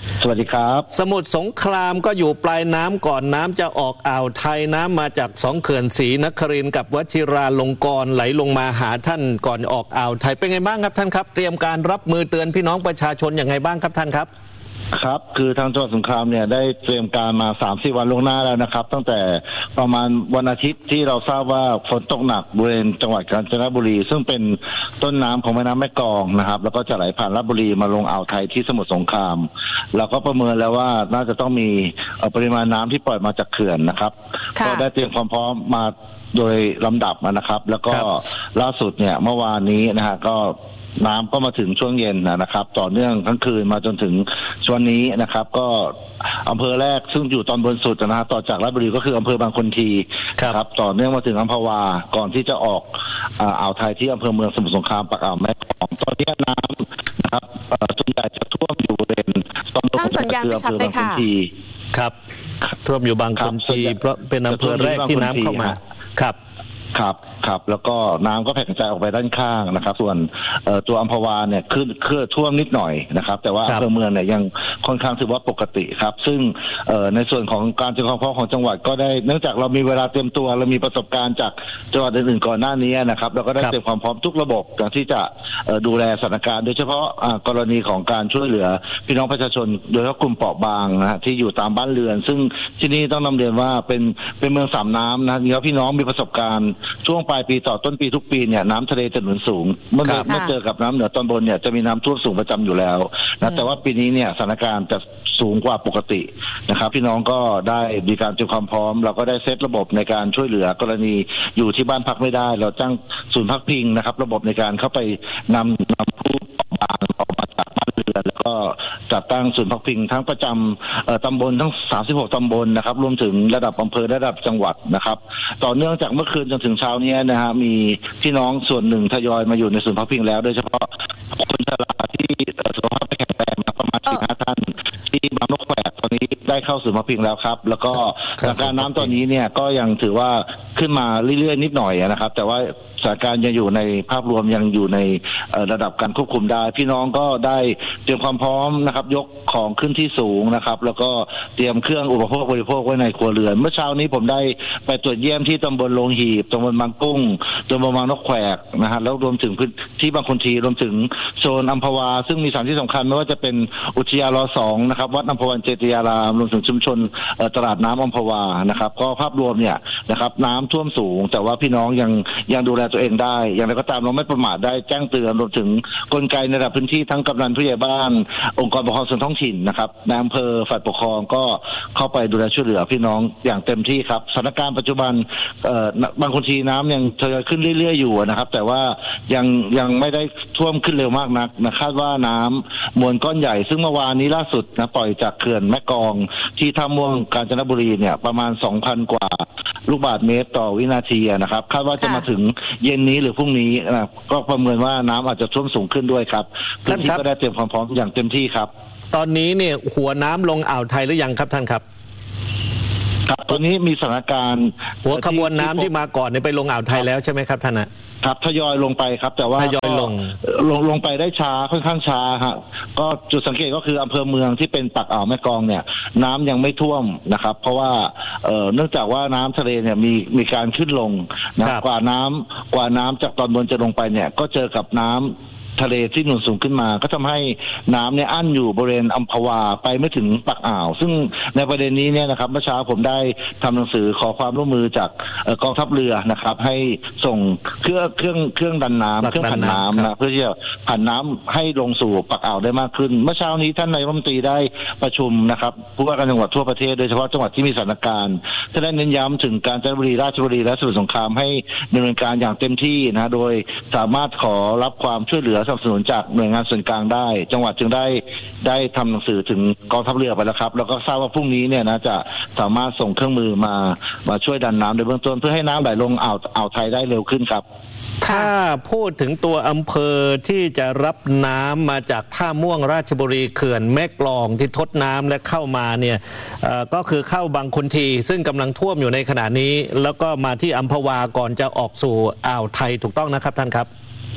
สวัสดีครับสมุทรสงครามก็อยู่ปลายน้ำก่อนน้ำจะออกอ่าวไทยน้ำมาจากสองเขื่อนศรีนครินทร์กับวชิราลงกรณ์ไหลลงมาหาท่านก่อนออกอ่าวไทยเป็นไงบ้างครับท่านครับเตรียมการรับมือเตือนพี่น้องประชาชนอย่างไงบ้างครับท่านครับครับคือทางจังหวัดสงขลาเนี่ยได้เตรียมการมา สามถึงสี่ วันล่วงหน้าแล้วนะครับตั้งแต่ประมาณวันอาทิตย์ที่เราทราบว่าฝนตกหนักบริเวณจังหวัดกาญจนบุรีซึ่งเป็นต้นน้ำของแม่น้ำแม่กลองนะครับแล้วก็จะไหลผ่านลพบุรีมาลงอ่าวไทยที่สมุทรสงครามเราก็ประเมินแล้วว่าน่าจะต้องมีปริมาณน้ำที่ปล่อยมาจากเขื่อนนะครับก็ได้เตรียมความพร้อมมาโดยลำดับนะครับแล้วก็ล่าสุดเนี่ยเมื่อวานนี้นะฮะก็น้ำก็มาถึงช่วงเย็นนะครับต่อเนื่องทั้งคืนมาจนถึงช่วงนี้นะครับก็อำเภอแรกซึ่งอยู่ตอนบนสุดนะฮะต่อจากราชบุรีก็คืออำเภอบางคนทีครับต่อเนื่องมาถึงอัมพวาก่อนที่จะออกอ่าวไทยที่อำเภอเมืองสมุทรสงครามปากอ่าวแม่กลองตอนนี้น้ำนะครับส่วนใหญ่จะท่วมอยู่บริเวณตอนบนสุดคืออำเภอบางคนทีครับท่วมอยู่บางคนทีเพราะเป็นอำเภอแรกที่น้ำเข้ามาครับครับครับแล้วก็น้ำก็แผ่กระจายออกไปด้านข้างนะครับส่วนตัวอัมพวาเนี่ยขึ้นขึ้นท่วมนิดหน่อยนะครับแต่ว่าอำเภอเมืองเนี่ยยังค่อนข้างถือว่าปกติครับซึ่งในส่วนของการเตรียมความพร้อมของจังหวัดก็ได้เนื่องจากเรามีเวลาเตรียมตัวเรามีประสบการณ์จากจังหวัดอื่นๆก่อนหน้านี้นะครับเราก็ได้เตรียมความพร้อมทุกระบบที่จะดูแลสถานการณ์โดยเฉพาะกรณีของการช่วยเหลือพี่น้องประชาชนโดยเฉพาะกลุ่มเปราะบางนะที่อยู่ตามบ้านเรือนซึ่งที่นี่ต้องนำเรียนว่าเป็นเป็นเมืองสามน้ำนะแล้วพี่น้องมีประสบการณ์ช่วงปลายปีต่อต้นปีทุกปีเนี่ยน้ำทะเลจะหนุนสูงเมื่อเมื่อเจอกับน้ำเหนือตอนบนเนี่ยจะมีน้ำท่วมสูงประจำอยู่แล้วนะแต่ว่าปีนี้เนี่ยสถานการณ์จะสูงกว่าปกตินะครับพี่น้องก็ได้มีการเตรียมความพร้อมเราก็ได้เซตระบบในการช่วยเหลือกรณีอยู่ที่บ้านพักไม่ได้เราจ้างศูนย์พักพิงนะครับระบบในการเข้าไปนำนำผู้บางออกมาจากบ้านเรือนแล้วก็จัดตั้งศูนย์พักพิงทั้งประจำตำบลทั้งสามสิบหกตำบลนะครับรวมถึงระดับอำเภอระดับจังหวัดนะครับต่อเนื่องจากเมื่อคืนจนถึงเช้านี้นะฮะมีพี่น้องส่วนหนึ่งทยอยมาอยู่ในศูนย์พักพิงแล้วโดยเฉพาะคนชราที่สุขภาพไม่แข็งแรงประมาณสี่ห้าท่านที่บางนกแขกตอนนี้ได้เข้าศูนย์พักพิงแล้วครับแล้วก็สถานการณ์น้ำตอนนี้เนี่ยก็ยังถือว่าขึ้นมาเรื่อยๆนิดหน่อยนะครับแต่ว่าสถานการณ์ยังอยู่ในภาพรวมยังอยู่ในระดับการควบคุมได้พี่น้องก็ได้เตรียมความพร้อมนะครับยกของขึ้นที่สูงนะครับแล้วก็เตรียมเครื่องอุปโภคบริโภคไว้ในครัวเรือนเมื่อเช้านี้ผมได้ไปตรวจเยี่ยมที่ตำบลโรงหีบตำบลบางกุ้งตำบลบางนกแขกนะฮะแล้วรวมถึงพื้นที่บางคนทีรวมถึงโซนอัมพวาซึ่งมีสถานที่สำคัญไม่ว่าจะเป็นอุทยานรสองนะครับวัดอัมพวันเจติยารามรวมถึงชุมชนตลาดน้ำอัมพวานะครับก็ภาพรวมเนี่ยนะครับน้ำท่วมสูงแต่ว่าพี่น้องยังยังดูแลตัวเองได้อย่างไรก็ตามเราไม่ประมาทได้แจ้งเตือนรวมถึงกลไกในระดับพื้นที่ทั้งกำนันผู้ใหญ่บ้านองค์กรปกครองส่วนท้องถิ่นนะครับนายอำเภอฝ่ายปกครองก็เข้าไปดูแลช่วยเหลือพี่น้องอย่างเต็มที่ครับสถานการณ์ปัจจุบันบางคนทีน้ำยังทยอยขึ้นเรื่อยๆอยู่นะครับแต่ว่ายังยังไม่ได้ท่วมขึ้นเร็วมากนักนะคาดว่าน้ำมวลก้อนใหญ่ซึ่งเมื่อวานนี้ล่าสุดนะปล่อยจากเขื่อนแม่กลองที่ท่าม่วงกาญจนบุรีเนี่ยประมาณ สองพัน กว่าลูกบาศก์เมตรต่อวินาทีนะครับคาดว่าจะมาถึงเย็นนี้หรือพรุ่งนี้นะก็ประเมินว่าน้ำอาจจะท่วมสูงขึ้นด้วยครับพื้นที่ก็ได้เตรียมความพร้อมอย่างเต็มที่ครับตอนนี้เนี่ยหัวน้ำลงอ่าวไทยหรือยังครับท่านครับครับตอนนี้มีสถานการณ์หัวขบวนน้ำที่มาก่อนเนี่ยไปลงอ่าวไทยแล้วใช่ไหมครับท่านครับทยอยลงไปครับแต่ว่าทยอยลงลงลงไปได้ช้าค่อนข้างช้าฮะก็จุดสังเกตก็คืออำเภอเมืองที่เป็นปากอ่าวแม่กลองเนี่ยน้ำยังไม่ท่วมนะครับเพราะว่าเอ่อเนื่องจากว่าน้ำทะเลเนี่ยมีมีการขึ้นลงนะกว่าน้ำกว่าน้ำจากตอนบนจะลงไปเนี่ยก็เจอกับน้ำทะเลที่หนุนสูงขึ้นมาก็ทำให้น้ำเนี่ยอั้นอยู่บริเวณอัมพวาไปไม่ถึงปากอ่าวซึ่งในประเด็นนี้เนี่ยนะครับเมื่อเช้าผมได้ทำหนังสือขอความร่วมมือจากกองทัพเรือนะครับให้ส่งเครื่องเครื่องเครื่องดันน้ำเครื่องผันน้ำนะเพื่อที่จะผันน้ำให้ลงสู่ปากอ่าวได้มากขึ้นเมื่อเช้านี้ท่านนายกรัฐมนตรีได้ประชุมนะครับผู้ว่าการจังหวัดทั่วประเทศโดยเฉพาะจังหวัดที่มีสถานการณ์ท่านได้เน้นย้ำถึงกาญจนบุรีราชบุรีและสมุทรสงครามให้ดำเนินการอย่างเต็มที่นะโดยสามารถขอรับความช่วยเหลือสนับสนุนจากหน่วยงานส่วนกลางได้จังหวัดจึงได้ได้ทำหนังสือถึงกองทัพเรือไปแล้วครับแล้วก็ทราบว่าพรุ่งนี้เนี่ยนะจะสามารถส่งเครื่องมือมามาช่วยดันน้ำในเบื้องต้นเพื่อให้น้ำไหลลงอ่าวอ่าวไทยได้เร็วขึ้นครับถ้าพูดถึงตัวอำเภอที่จะรับน้ำมาจากท่าม่วงราชบุรีเขื่อนแม่กลองที่ทดน้ำและเข้ามาเนี่ยก็คือเข้าบางคนทีซึ่งกำลังท่วมอยู่ในขณะนี้แล้วก็มาที่อัมพวาก่อนจะออกสู่อ่าวไทยถูกต้องนะครับท่านครับ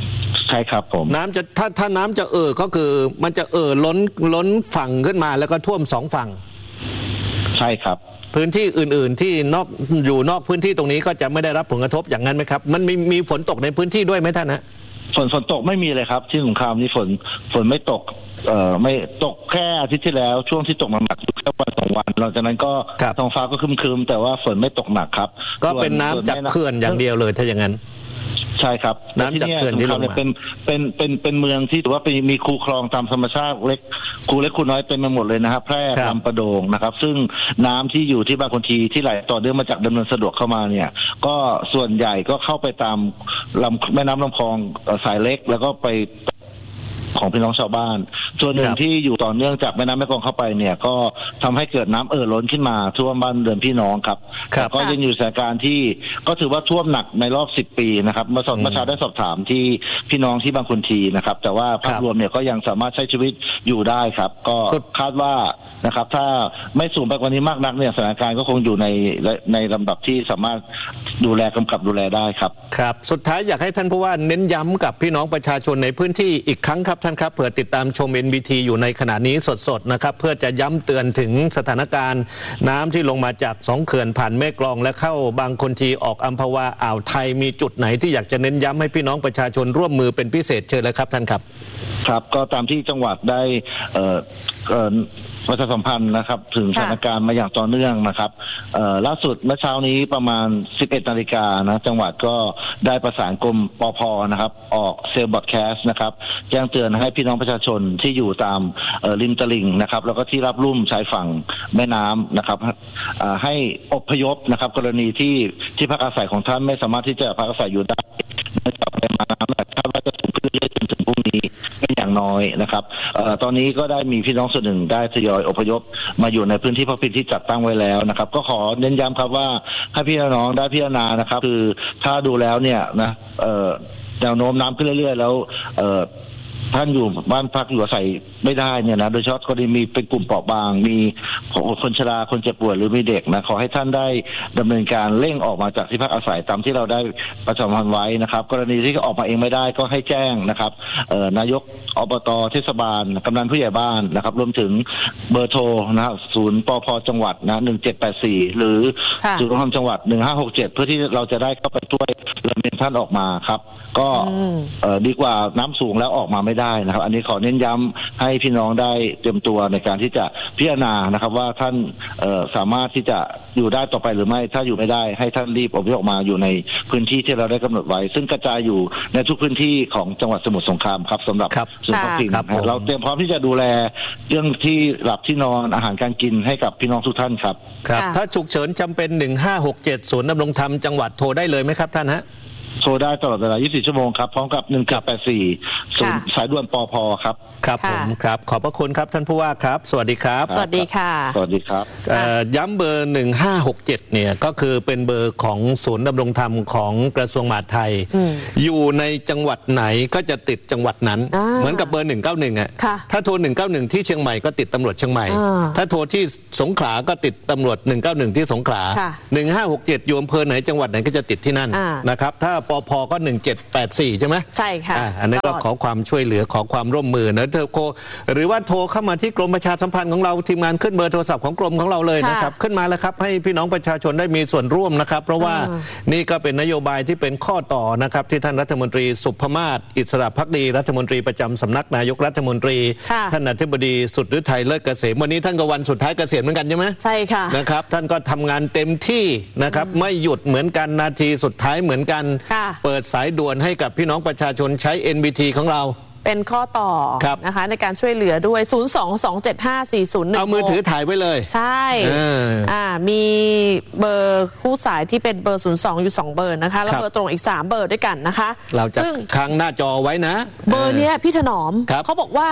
ใช่ครับผมน้ำจะถ้าถ้าน้ำจะเอ่อก็คือมันจะเอ่อล้นล้นฝั่งขึ้นมาแล้วก็ท่วมสองฝั่งใช่ครับพื้นที่อื่นๆที่นอกอยู่นอกพื้นที่ตรงนี้ก็จะไม่ได้รับผลกระทบอย่างนั้นไหมครับมันมีมีฝนตกในพื้นที่ด้วยไหมท่านฮะฝนฝนตกไม่มีเลยครับที่สงขลานี่ฝนฝนไม่ตกเอ่อไม่ตกแค่อาทิตย์ที่แล้วช่วงที่ตกหนักอยู่แค่วันสองวันหลังจากนั้นก็ท้องฟ้าก็ครึมๆแต่ว่าฝนไม่ตกหนักครับก็เป็นน้ำจากเขื่อนอย่างเดียวเลยถ้าอย่างนั้นใช่ครับน้ำจากเขื่อนที่ลงมาเป็นเป็นเป็นเป็นเมืองที่ถือว่าเป็นมีคูคลองตามธรรมชาติเล็กคูเล็กคูน้อยเต็มไปหมดเลยนะครับแพร่ลำปะโดงนะครับซึ่งน้ำที่อยู่ที่บางคนทีที่ไหลต่อเนื่องมาจากดำเนินสะดวกเข้ามาเนี่ยก็ส่วนใหญ่ก็เข้าไปตามลำแม่น้ำลำคลองสายเล็กแล้วก็ไปของพี่น้องชาวบ้านส่วนหนึ่งที่อยู่ต่อเนื่องจากแม่น้ำแม่กลองเข้าไปเนี่ยก็ทำให้เกิดน้ำเอ่อล้นขึ้นมาท่วมบ้านเรือนพี่น้องครับก็ยังอยู่สถานการณ์ที่ก็ถือว่าท่วมหนักในรอบสิบปีนะครับเมื่อสอบเมื่อเช้าได้สอบถามที่พี่น้องที่บางคนทีนะครับแต่ว่าภาพรวมเนี่ยก็ยังสามารถใช้ชีวิตอยู่ได้ครับก็คาดว่านะครับถ้าไม่สูงไปกว่านี้มากนักเนี่ยสถานการณ์ก็คงอยู่ในในลำดับที่สามารถดูแลกำกับดูแลได้ครับครับสุดท้ายอยากให้ท่านผู้ว่าเน้นย้ำกับพี่น้องประชาชนในพื้นที่อีกครั้งครับท่านครับเผื่อติดตามชม เอ็น บี ที อยู่ในขณะนี้สดๆนะครับเพื่อจะย้ำเตือนถึงสถานการณ์น้ำที่ลงมาจากสองเขื่อนผ่านแม่กลองและเข้าบางคนทีออกอัมพวาอ่าวไทยมีจุดไหนที่อยากจะเน้นย้ำให้พี่น้องประชาชนร่วมมือเป็นพิเศษเชิญเลยครับท่านครับครับก็ตามที่จังหวัดได้เอ่อเอ่อประชาสัมพันธ์นะครับถึงสถานการณ์มาอย่างต่อเนื่องนะครับล่าสุดเมื่อเช้านี้ประมาณสิบเอ็ดนาฬิกานะจังหวัดก็ได้ประสานกรมปภ.นะครับออกเซลล์บอดแคสต์นะครับแจ้งเตือนให้พี่น้องประชาชนที่อยู่ตามริมตลิ่งนะครับแล้วก็ที่รับลุ่มชายฝั่งแม่น้ำนะครับให้อพยพนะครับกรณีที่ที่พักอาศัยของท่านไม่สามารถที่จะพักอาศัยอยู่ได้เนื่องจากปริมาณน้ำคาดว่าจะสูงขึ้นเรื่อยๆจนถึงพรุ่งนี้เป็นอย่างน้อยนะครับตอนนี้ก็ได้มีพี่น้องส่วนหนึ่งได้ทยอยอพยพมาอยู่ในพื้นที่พักพิงที่จัดตั้งไว้แล้วนะครับก็ขอเน้นย้ำครับว่าให้พี่น้องได้พิจารณานะครับคือถ้าดูแล้วเนี่ยนะแนวโน้มน้ำขึ้นเรื่อยๆแล้วท่านอยู่บ้านพักอยู่อาศัยไม่ได้เนี่ยนะโดยเฉพาะกรณีมีเป็นกลุ่มเปราะบางมีคนชราคนเจ็บป่วยหรือมีเด็กนะขอให้ท่านได้ดำเนินการเร่งออกมาจากที่พักอาศัยตามที่เราได้ประชาสัมพันธ์ไว้นะครับกรณีที่ออกมาเองไม่ได้ก็ให้แจ้งนะครับนายกอบต.เทศบาลกำนันผู้ใหญ่บ้านนะครับรวมถึงเบอร์โทรนะครับศูนย์ปภ.จังหวัดนะหนึ่งเจ็ดแปดสี่หรือศูนย์รวมจังหวัดหนึ่งห้าหกเจ็ดเพื่อที่เราจะได้เข้าไปช่วยลำเลียงท่านออกมาครับก็ดีกว่าน้ำสูงแล้วออกมาไม่ได้นะครับอันนี้ขอเน้นย้ำให้พี่น้องได้เตรียมตัวในการที่จะพิจารณานะครับว่าท่านสามารถที่จะอยู่ได้ต่อไปหรือไม่ถ้าอยู่ไม่ได้ให้ท่านรีบอพยพออกมาอยู่ในพื้นที่ที่เราได้กำหนดไว้ซึ่งกระจายอยู่ในทุกพื้นที่ของจังหวัดสมุทรสงครามครับสำหรับส่วนท้องถิ่นเราเตรียมพร้อมที่จะดูแลเรื่องที่หลับที่นอนอาหารการกินให้กับพี่น้องทุกท่านครับครับถ้าฉุกเฉินจำเป็นหนึ่งห้าหกเจ็ดศูนย์ดำรงธรรมจังหวัดโทรได้เลยไหมครับท่านฮะโทรได้ตลอดเวลายี่สิบสี่ชั่วโมงครับพร้อมกับหนึ่งเจ็ดแปดสี่ศูนย์สายด่วนปภ.ครับครับผมครับขอบพระคุณครับท่านผู้ว่าครับสวัสดีครับสวัสดีค่ะสวัสดีครับย้ำเบอร์หนึ่งห้าหกเจ็ดเนี่ยก็คือเป็นเบอร์ของศูนย์ดำรงธรรมของกระทรวงมหาดไทยอยู่ในจังหวัดไหนก็จะติดจังหวัดนั้นเหมือนกับเบอร์หนึ่งเก้าหนึ่งอ่ะถ้าโทรหนึ่งเก้าหนึ่งที่เชียงใหม่ก็ติดตำรวจเชียงใหม่ถ้าโทรที่สงขลาก็ติดตำรวจหนึ่งเก้าหนึ่งที่สงขลาหนึ่งห้าหกเจ็ดอยู่อำเภอไหนจังหวัดไหนก็จะติดที่นั่นนะครับถ้าปภ.ก็หนึ่งเจ็ดแปดสี่ใช่ไหมใช่ค่ะอ, อันนี้ก็ขอความช่วยเหลือขอความร่วมมือนะเธอโคหรือว่าโทรเข้ามาที่กรมประชาสัมพันธ์ของเราทีมงานขึ้นเบอร์โทรศัพท์ของกรมของเราเลยนะครับขึ้นมาแล้วครับให้พี่น้องประชาชนได้มีส่วนร่วมนะครับเพราะว่านี่ก็เป็นนโยบายที่เป็นข้อต่อนะครับที่ท่านรัฐมนตรีสุภมาศอิสระภักดีรัฐมนตรีประจำสำนักนายกรัฐมนตรีท่านอธิบดีสุดฤทัยเลิศเกษมวันนี้ท่านก็วันสุดท้ายเกษียณเหมือนกันใช่ไหมใช่ค่ะนะครับท่านก็ทำงานเต็มที่นะครับไม่หยุดเหมือนกันนาทีสุดท้ายเหมือนกันเปิดสายด่วนให้กับพี่น้องประชาชนใช้ เอ็น บี ที ของเราเป็นข้อต่อนะคะในการช่วยเหลือด้วยศูนย์ สอง สอง เจ็ด ห้า สี่ ศูนย์ หนึ่งเอามือถือถ่ายไว้เลยใช่อ่ามีเบอร์คู่สายที่เป็นเบอร์ศูนย์ สองอยู่สองเบอร์นะคะแล้วเบอร์ตรงอีกสามเบอร์ด้วยกันนะคะเราจะค้างหน้าจอไว้นะเบอร์เนี้ยพี่ถนอมเขาบอกว่าพี่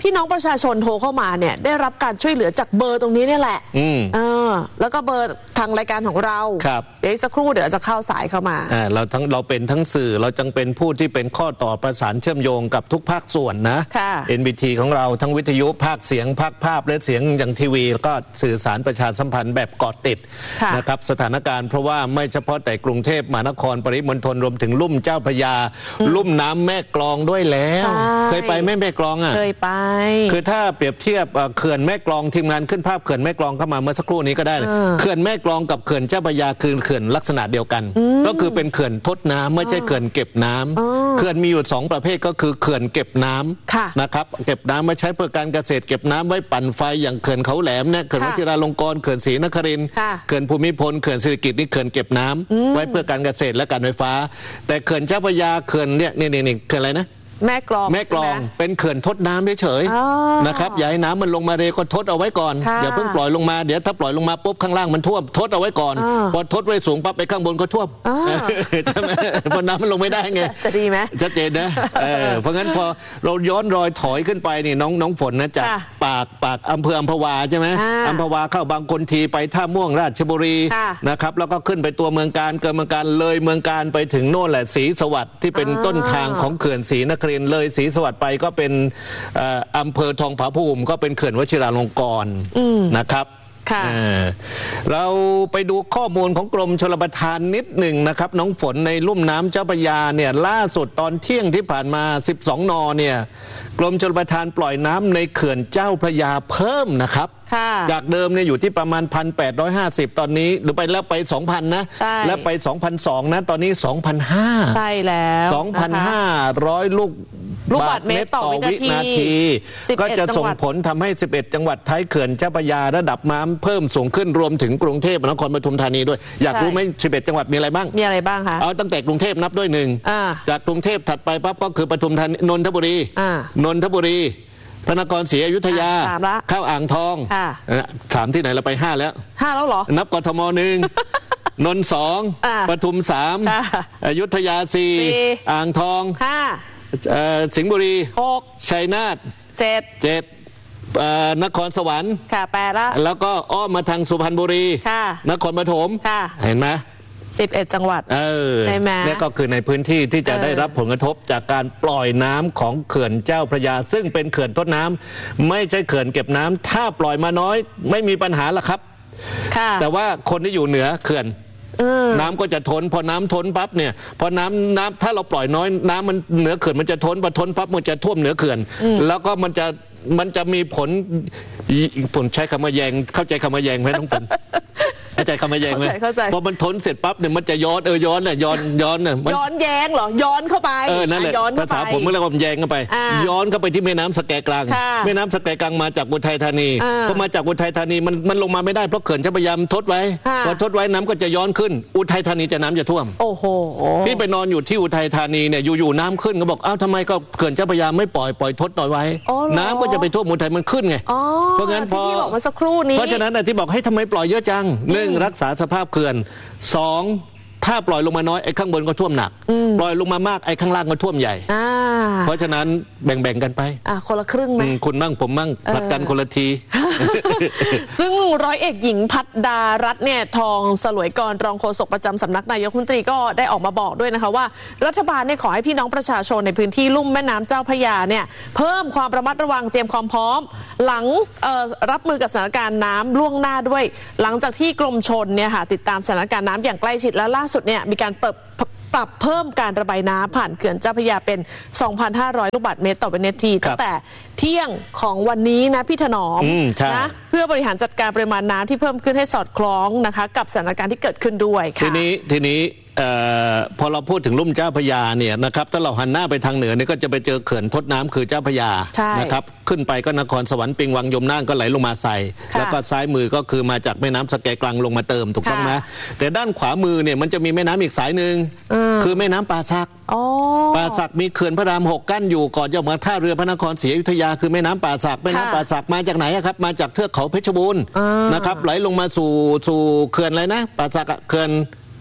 พี่น้องประชาชนโทรเข้ามาเนี่ยได้รับการช่วยเหลือจากเบอร์ตรงนี้เนี่ยแหละเออแล้วก็เบอร์ทางรายการของเราครับเดี๋ยวสักครู่เดี๋ยวเราจะเข้าสายเข้ามาอ่าเราทั้งเราเป็นทั้งสื่อเราจังเป็นผู้ที่เป็นข้อต่อประสานเชื่อมโยงกับทุกภาคส่วนนะค่ะเอ็น บี ที ของเราทั้งวิทยุภาคเสียงภาคภาพและเสียงอย่างทีวีแล้วก็สื่อสารประชาสัมพันธ์แบบเกาะติดนะครับสถานการณ์เพราะว่าไม่เฉพาะแต่กรุงเทพมหานครปริมณฑลรวมถึงลุ่มเจ้าพระยาลุ่มน้ำแม่กลองด้วยแล้วเคยไปแม่แม่กลองอ่ะเคยไปคือถ้าเปรียบเทียบเขื่อนแม่กลองทีมงานขึ้นภาพเขื่อนแม่กลองเข้ามาเมื่อสักครู่นี้ก็ได้เลยเขื่อนแม่กลองกับเขื่อนเจ้าพระยาคือเขื่อนลักษณะเดียวกันก็คือเป็นเขื่อนทดน้ำไม่ใช่เขื่อนเก็บน้ำเขื่อนมีอยู่สองประเภทก็คือเขื่อนเก็บน้ำนะครับเก็บน้ำมาใช้เพื่อการเกษตรเก็บน้ำไว้ปั่นไฟอย่างเขื่อนเขาแหลมเนี่ยเขื่อนวชิราลงกรณ์เขื่อนศรีนครินทร์เขื่อนภูมิพลเขื่อนศิริกิติ์นี่เขื่อนเก็บน้ำไว้เพื่อการเกษตรและการไฟฟ้าแต่เขื่อนเจ้าพระยาเขื่อนเนี่ยนี่นี่เขื่อนอะไรนะแม่กลองแม่กลองเป็นเขื่อนทดน้ำเฉยๆนะครับอย่าให้น้ำมันลงมาเร็วก็ทดเอาไว้ก่อนอย่าเพิ่งปล่อยลงมาเดี๋ยวถ้าปล่อยลงมาปุ๊บข้างล่างมันท่วมทดเอาไว้ก่อนพอทดไว้สูงปั๊บไปข้างบนก็ท่วมใช่ไหมพอน้ำมันลงไม่ได้ไงจะดีไหมชัดเจนนะเพราะงั้นพอเราย้อนรอยถอยขึ้นไปนี่น้องน้องฝนนะจากปากปากอำเภออัมพวาใช่ไหมอัมพวาเข้าบางคนทีไปท่าม่วงราชบุรีนะครับแล้วก็ขึ้นไปตัวเมืองการเกินเมืองการเลยเมืองการไปถึงโน่นแหละศรีสวัสดิ์ที่เป็นต้นทางของเขื่อนศรีนครินทร์เลยศรีสวัสดิ์ไปก็เป็นอำเภอทองผาภูมิก็เป็นเขื่อนวชิราลงกรณ์นะครับเราไปดูข้อมูลของกรมชลประทานนิดหนึ่งนะครับน้องฝนในลุ่มน้ำเจ้าพระยาเนี่ยล่าสุดตอนเที่ยงที่ผ่านมาสิบสอง นเนี่ยกรมชลประทานปล่อยน้ำในเขื่อนเจ้าพระยาเพิ่มนะครับจากเดิมเนี่ยอยู่ที่ประมาณ หนึ่งพันแปดร้อยห้าสิบ ตอนนี้หรือไปแล้วไป สองพัน นะแล้วไป สองพันสองร้อย นะตอนนี้ สองพันห้าร้อยใช่แล้วสองพันห้าร้อย ลูกลูกบาศก์เมตรต่อวินาทีก็จะส่งผลทำให้สิบเอ็ดจังหวัดท้ายเขื่อนเจ้าพระยาระดับน้ำเพิ่มสูงขึ้นรวมถึงกรุงเทพมหานครปทุมธานีด้วยอยากรู้ไหมสิบเอ็ดจังหวัดมีอะไรบ้างมีอะไรบ้างคะเอาตั้งแต่กรุงเทพนับด้วยหนึ่งจากกรุงเทพถัดไปปั๊บก็คือปทุมธานีนนทบุรีนนทบุรีพระนครศรีอยุธยาเข้าอ่างทองถามที่ไหนเราไปห้าแล้วห้าแล้วเหรอนับกทมหนึ่งนนท์สองปทุมสามอยุธยาสี่อ่างทองห้าสิงห์บุรีหกชัยนาทเจ็ดเจ็ดนครสวรรค์ค่ะแปดละแล้วก็อ้อมมาทางสุพรรณบุรีค่ะนครปฐมค่ะเห็นไหมสิบเอ็ดจังหวัดเออใช่ไหมนี่ก็คือในพื้นที่ที่จะได้รับผลกระทบจากการปล่อยน้ำของเขื่อนเจ้าพระยาซึ่งเป็นเขื่อนทดน้ำไม่ใช่เขื่อนเก็บน้ำถ้าปล่อยมาน้อยไม่มีปัญหาละครับแต่ว่าคนที่อยู่เหนือเขื่อนน้ำก็จะทนพอน้ำทนปั๊บเนี่ยพอน้ำน้ำถ้าเราปล่อยน้อยน้ำมันเหนือเขื่อนมันจะทนพอทนปั๊บมันจะท่วมเหนือเขื่อนแล้วก็มันจะมันจะมีผลผมใช้คำว่าแยงเข้าใจคำว่าแยงไหมน้องฝนเข้าใจคำว่าแยงไหมพอมันทนเสร็จปั๊บเนี่ยมันจะย้อนเออย้อนเนี่ยย้อนย้อนเนี่ยย้อนแยงเหรอย้อนเข้าไปเออนั่นแหละภาษาผมเรียกว่าแยงเข้าไปย้อนเข้าไปที่แม่น้ำสแกกลางแม่น้ำสแกกลางมาจากอุทัยธานีพอมาจากอุทัยธานีมันมันลงมาไม่ได้เพราะเขื่อนเจ้าพระยาทดไว้พอทดไว้น้ำก็จะย้อนขึ้นอุทัยธานีจะน้ำจะท่วมโอ้โหพี่ไปนอนอยู่ที่อุทัยธานีเนี่ยอยู่ๆน้ำขึ้นก็บอกอ้าวทำไมก็เขื่อนเจ้าพระยาไม่ปล่อยปล่อยทดต่อไว้น้ำก็จะไปท่วมอุทัยมันขึ้นไงเพราะงั้นพอเพราะฉะนั้นที่บอกให้ทำไมปล่อยเยอะจังหนึ่งรักษาสภาพเขื่อนสองถ้าปล่อยลงมาน้อยไอ้ข้างบนก็ท่วมหนักปล่อยลงมามากไอ้ข้างล่างก็ท่วมใหญ่เพราะฉะนั้นแบ่งๆกันไปคนละครึ่งไหมคุณมั่งผมมั่งผัดกันคนละทีซึ่งร้อยเอกหญิงพัฒดารัตน์เนี่ยทองสลวยกรรองโฆษกประจำสำนักนายกรัฐมนตรีก็ได้ออกมาบอกด้วยนะคะว่ารัฐบาลเนี่ยขอให้พี่น้องประชาชนในพื้นที่ลุ่มแม่น้ำเจ้าพระยาเนี่ยเพิ่มความระมัดระวังเตรียมความพร้อมหลังรับมือกับสถานการณ์น้ำล่วงหน้าด้วยหลังจากที่กรมชลเนี่ยค่ะติดตามสถานการณ์น้ำอย่างใกล้ชิดและล่าสุดเนี่ยมีการเปิดปรับเพิ่มการระบายน้ำผ่านเขื่อนเจ้าพระยาเป็น สองพันห้าร้อย ลูกบาศก์เมตรต่อวินาทีตั้งแต่เที่ยงของวันนี้นะพี่ถนอมนะเพื่อบริหารจัดการปริมาณน้ำที่เพิ่มขึ้นให้สอดคล้องนะคะกับสถานการณ์ที่เกิดขึ้นด้วยค่ะทีนี้ทีนี้พอเราพูดถึงลุ่มเจ้าพระยาเนี่ยนะครับถ้าเราหันหน้าไปทางเหนือเนี่ยก็จะไปเจอเขื่อนทดน้ำคือเจ้าพระยานะครับขึ้นไปก็นครสวรรค์ปิงวังยมน่านก็ไหลลงมาใส่แล้วก็ซ้ายมือก็คือมาจากแม่น้ำสแกกลางลงมาเติมถูกต้องไหมแต่ด้านขวามือเนี่ยมันจะมีแม่น้ำอีกสายหนึ่งคือแม่น้ำป่าสักป่าสักมีเขื่อนพระรามหกกั้นอยู่ก่อนจะมาท่าเรือพระนครศรีอยุธยาคือแม่น้ำป่าสักแม่น้ำป่าสักมาจากไหนครับมาจากเทือกเขาเพชรบูรณ์นะครับไหลลงมาสู่สู่เขื่อนอะไรนะป่าสักเขื่อน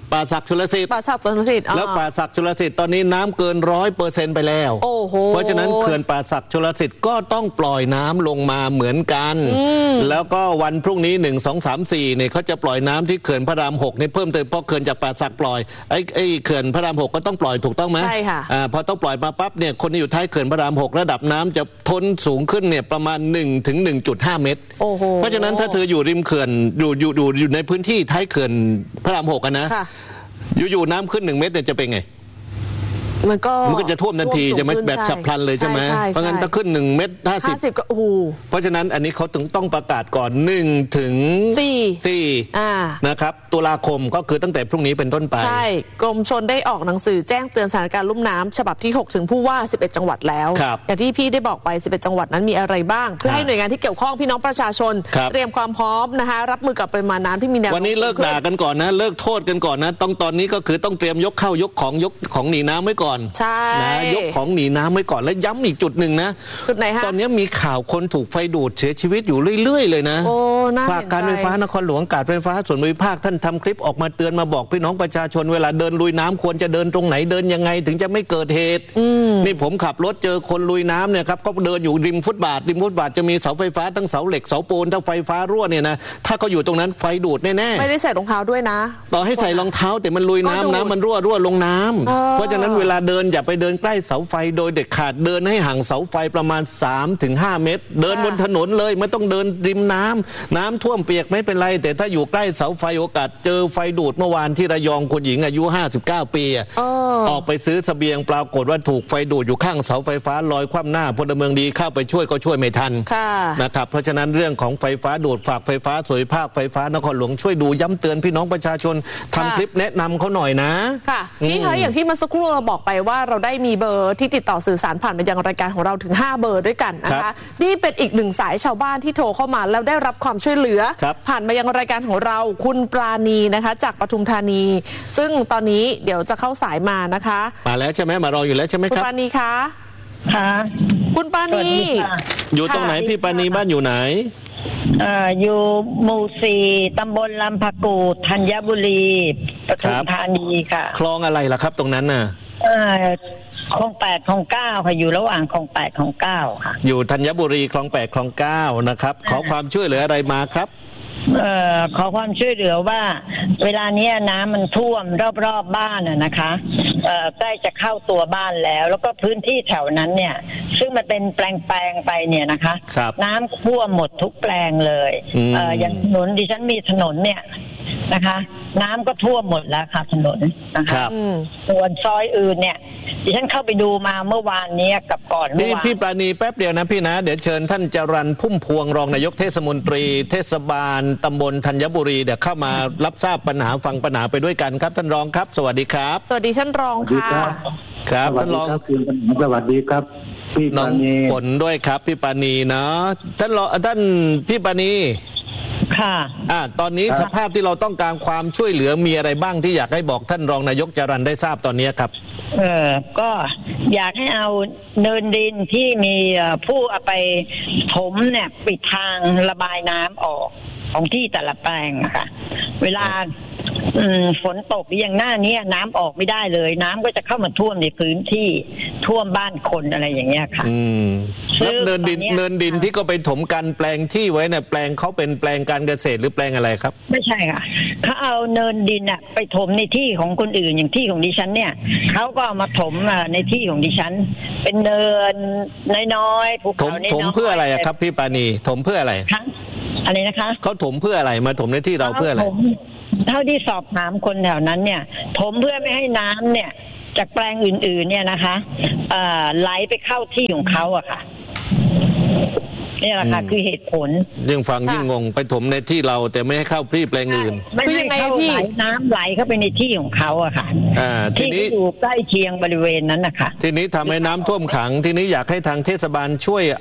ป่าสักชลสิทธิ์ป่าสักชลสิทธิ์แล้วป่าสักชลสิทธิ์ตอนนี้น้ำเกินร้อยเปอร์เซ็นต์ไปแล้วโอ้โหเพราะฉะนั้นเขื่อนป่าสักชลสิทธิ์ก็ต้องปล่อยน้ำลงมาเหมือนกันแล้วก็วันพรุ่งนี้หนึ่งสองสามสี่เนี่ยเขาจะปล่อยน้ำที่เขื่อนพระรามหกนี่เพิ่มเติมเพราะเขื่อนจากป่าสักปล่อยไอ้ไอ้เขื่อนพระรามหกก็ต้องปล่อยถูกต้องไหมใช่ค่ะอ่าพอต้องปล่อยมาปั๊บเนี่ยคนที่อยู่ท้ายเขื่อนพระรามหกระดับน้ำจะท้นสูงขึ้นเนี่ยประมาณหนึ่งถึงหนึ่งจุดห้าเมตรโอ้โหเพราะฉะนั้นถ้าเธออยู่ริมเขื่อนอยู่อยู่อยู่อยู่ในพื้นที่ท้ายเขื่อนพระรามหกนะอยู่ๆน้ำขึ้นหนึ่งเมตรเนี่ยจะเป็นไงมันก็มันก็จะท่วมทันทีจะไม่แบบฉับพลันเลยใช่ไหมเพราะงั้นถ้าขึ้นหนึ่งเมตรห้าสิบก็โอ้โหเพราะฉะนั้นอันนี้เขาถึงต้องประกาศก่อนหนึ่งถึงสี่สี่นะครับตุลาคมก็คือตั้งแต่พรุ่งนี้เป็นต้นไปใช่กรมชลได้ออกหนังสือแจ้งเตือนสถานการณ์ลุ่มน้ำฉบับที่หกถึงผู้ว่าสิบเอ็ดจังหวัดแล้วอย่างที่พี่ได้บอกไปสิบเอ็ดจังหวัดนั้นมีอะไรบ้างเพื่อให้หน่วยงานที่เกี่ยวข้องพี่น้องประชาชนเตรียมความพร้อมนะคะรับมือกับปริมาณน้ำที่มีแนวโน้มวันนี้เลิกด่ากันก่อนนะเลิกโทษกันก่อนนะต้องตอนนี้ก็คือต้องเตรียมยกเข้ายกของยกของหนีน้ำไว้ก่อนใช่ยกของหนีน้ำไว้ก่อนแล้วย้ำอีกจุดหนึ่งนะจุดไหนฮะตอนนี้มีข่าวคนถูกไฟดูดเสียชีวิตอยู่เรื่อยๆเลยนะฝากการไฟฟ้านครหลวงการไฟฟ้าส่วนภูมิภาคท่านทำคลิปออกมาเตือนมาบอกพี่น้องประชาชนเวลาเดินลุยน้ำควรจะเดินตรงไหนเดินยังไงถึงจะไม่เกิดเหตุนี่ผมขับรถเจอคนลุยน้ำเนี่ยครับก็เดินอยู่ริมฟุตบาทริมฟุตบาทจะมีเสาไฟฟ้าทั้งเสาเหล็กเสาปูนถ้าไฟฟ้ารั่วเนี่ยนะถ้าเขาอยู่ตรงนั้นไฟดูดแน่ๆไม่ได้ใส่รองเท้าด้วยนะต่อให้ใส่รองเท้าแต่มันลุยน้ำน้ำมันรั่วรั่วลงน้ำเพราะฉะนั้นเวลาเดินอย่าไปเดินใกล้เสาไฟโดยเด็ดขาดเดินให้ห่างเสาไฟประมาณ สามถึงห้า เมตรเดินบนถนนเลยไม่ต้องเดินริมน้ำน้ำท่วมเปียกไม่เป็นไรแต่ถ้าอยู่ใกล้เสาไฟโอกาสเจอไฟดูดเมื่อวานที่ระยองคนหญิงอายุห้าสิบเก้าปีออกไปซื้อเสบียงปรากฏว่าถูกไฟดูดอยู่ข้างเสาไฟฟ้าลอยคว่ำหน้าพลเมืองดีเข้าไปช่วยก็ช่วยไม่ทันนะครับเพราะฉะนั้นเรื่องของไฟฟ้าดูดฝากไฟฟ้าส่วนภาคไฟฟ้านครหลวงช่วยดูย้ำเตือนพี่น้องประชาชนทำคลิปแนะนำเขาหน่อยนะค่ะนี่คะอย่างที่เมื่อสักครู่เราบอกไปว่าเราได้มีเบอร์ที่ติดต่อสื่อสารผ่านไปยังรายการของเราถึงห้าเบอร์ด้วยกันนะคะนี่เป็นอีกหนึ่งสายชาวบ้านที่โทรเข้ามาแล้วได้รับความช่วยเหลือผ่านมายังรายการของเราคุณปราณีนะคะจากปทุมธานีซึ่งตอนนี้เดี๋ยวจะเข้าสายมานะคะมาแล้วใช่ไหมมารออยู่แล้วใช่ไหมครับคุณปราณีคะค่ะคุณปราณีอยู่ตรงไหนพี่ปราณีบ้านอยู่ไหนอ่าอยู่หมู่สี่ตำบลลำพะกูดธัญบุรีปทุมธานีค่ะคลองอะไรล่ะครับตรงนั้นน่ะเออคลองแปดคลองเก้าค่ะอยู่ระหว่างคลองแปดคลองเก้าค่ะอยู่ธัญบุรีคลองแปดคลองเก้านะครับขอความช่วยเหลืออะไรมาครับเอ่อขอความช่วยเหลือว่าเวลานี้น้ำมันท่วมรอบๆบ้านน่ะนะคะเอ่อใกล้จะเข้าตัวบ้านแล้วแล้วก็พื้นที่แถวนั้นเนี่ยซึ่งมันเป็นแปลงๆไปเนี่ยนะคะน้ำท่วมหมดทุกแปลงเลยเอ่ออย่างถนนดิฉันมีถนนเนี่ยนะคะน้ำก็ท่วมหมดแล้วค่ะถนนนะคะส่วนซอยอื่นเนี่ยดิฉันเข้าไปดูมาเมื่อวานนี้กับก่อนเมื่อวานพี่ปราณีแป๊บเดียวนะพี่นะเดี๋ยวเชิญท่านจรัญพุ่มพวงรองนายกเทศมนตรีเทศบาลตำบลธัญบุรีเดี๋ยวเข้ามารับทราบปัญหาฟังปัญหาไปด้วยกันครับท่านรองครับสวัสดีครับสวัสดีท่านรองค่ะครับท่านรองสวัสดีครับพี่ปราณีผลด้วยครับพี่ปราณีเนาะท่านรองท่านพี่ปราณีค่ะอ่าตอนนี้สภาพที่เราต้องการความช่วยเหลือมีอะไรบ้างที่อยากให้บอกท่านรองนายกจรัญได้ทราบตอนนี้ครับเออก็อยากให้เอาเนินดินที่มีผู้เอาไปถมเนี่ยปิดทางระบายน้ำออกของที่แต่ละแปลงค่ะเวลาฝนตกอย่างหน้านี้น้ำออกไม่ได้เลยน้ำก็จะเข้ามาท่วมในพื้นที่ท่วมบ้านคนอะไรอย่างเงี้ยค่ะแล้วเนินดินเนินดินที่ก็ไปถมกันแปลงที่ไว้เนี่ยแปลงเขาเป็นแปลงการเกษตรหรือแปลงอะไรครับไม่ใช่ค่ะเขาเอาเนินดินอะไปถมในที่ของคนอื่นอย่างที่ของดิฉันเนี่ยเขาก็เอามาถมในที่ของดิฉันเป็นเนินน้อยๆภูเขาน้อยๆถมเพื่ออะไรครับพี่ปราณีถมเพื่ออะไรอะไรนะคะเขาถมเพื่ออะไรมาถมในที่เราเพื่ออะไรเท่าที่สอบถามคนแถวนั้นเนี่ยถมเพื่อไม่ให้น้ำเนี่ยจากแปลงอื่นๆเนี่ยนะคะไหลไปเข้าที่ของเขาอะค่ะนี่แหละค่ะคือเหตุผลยิ่งฟังยิ่งงงไปถมในที่เราแต่ไม่ให้เข้าที่แปลงอื่นไม่ให้เข้าไหลน้ำไหลเข้าไปในที่ของเขาอะค่ะที่อยู่ใกล้เคียงบริเวณนั้นนะคะทีนี้ทำให้น้ำท่วมขังทีนี้อยากให้ทางเทศบาลช่วย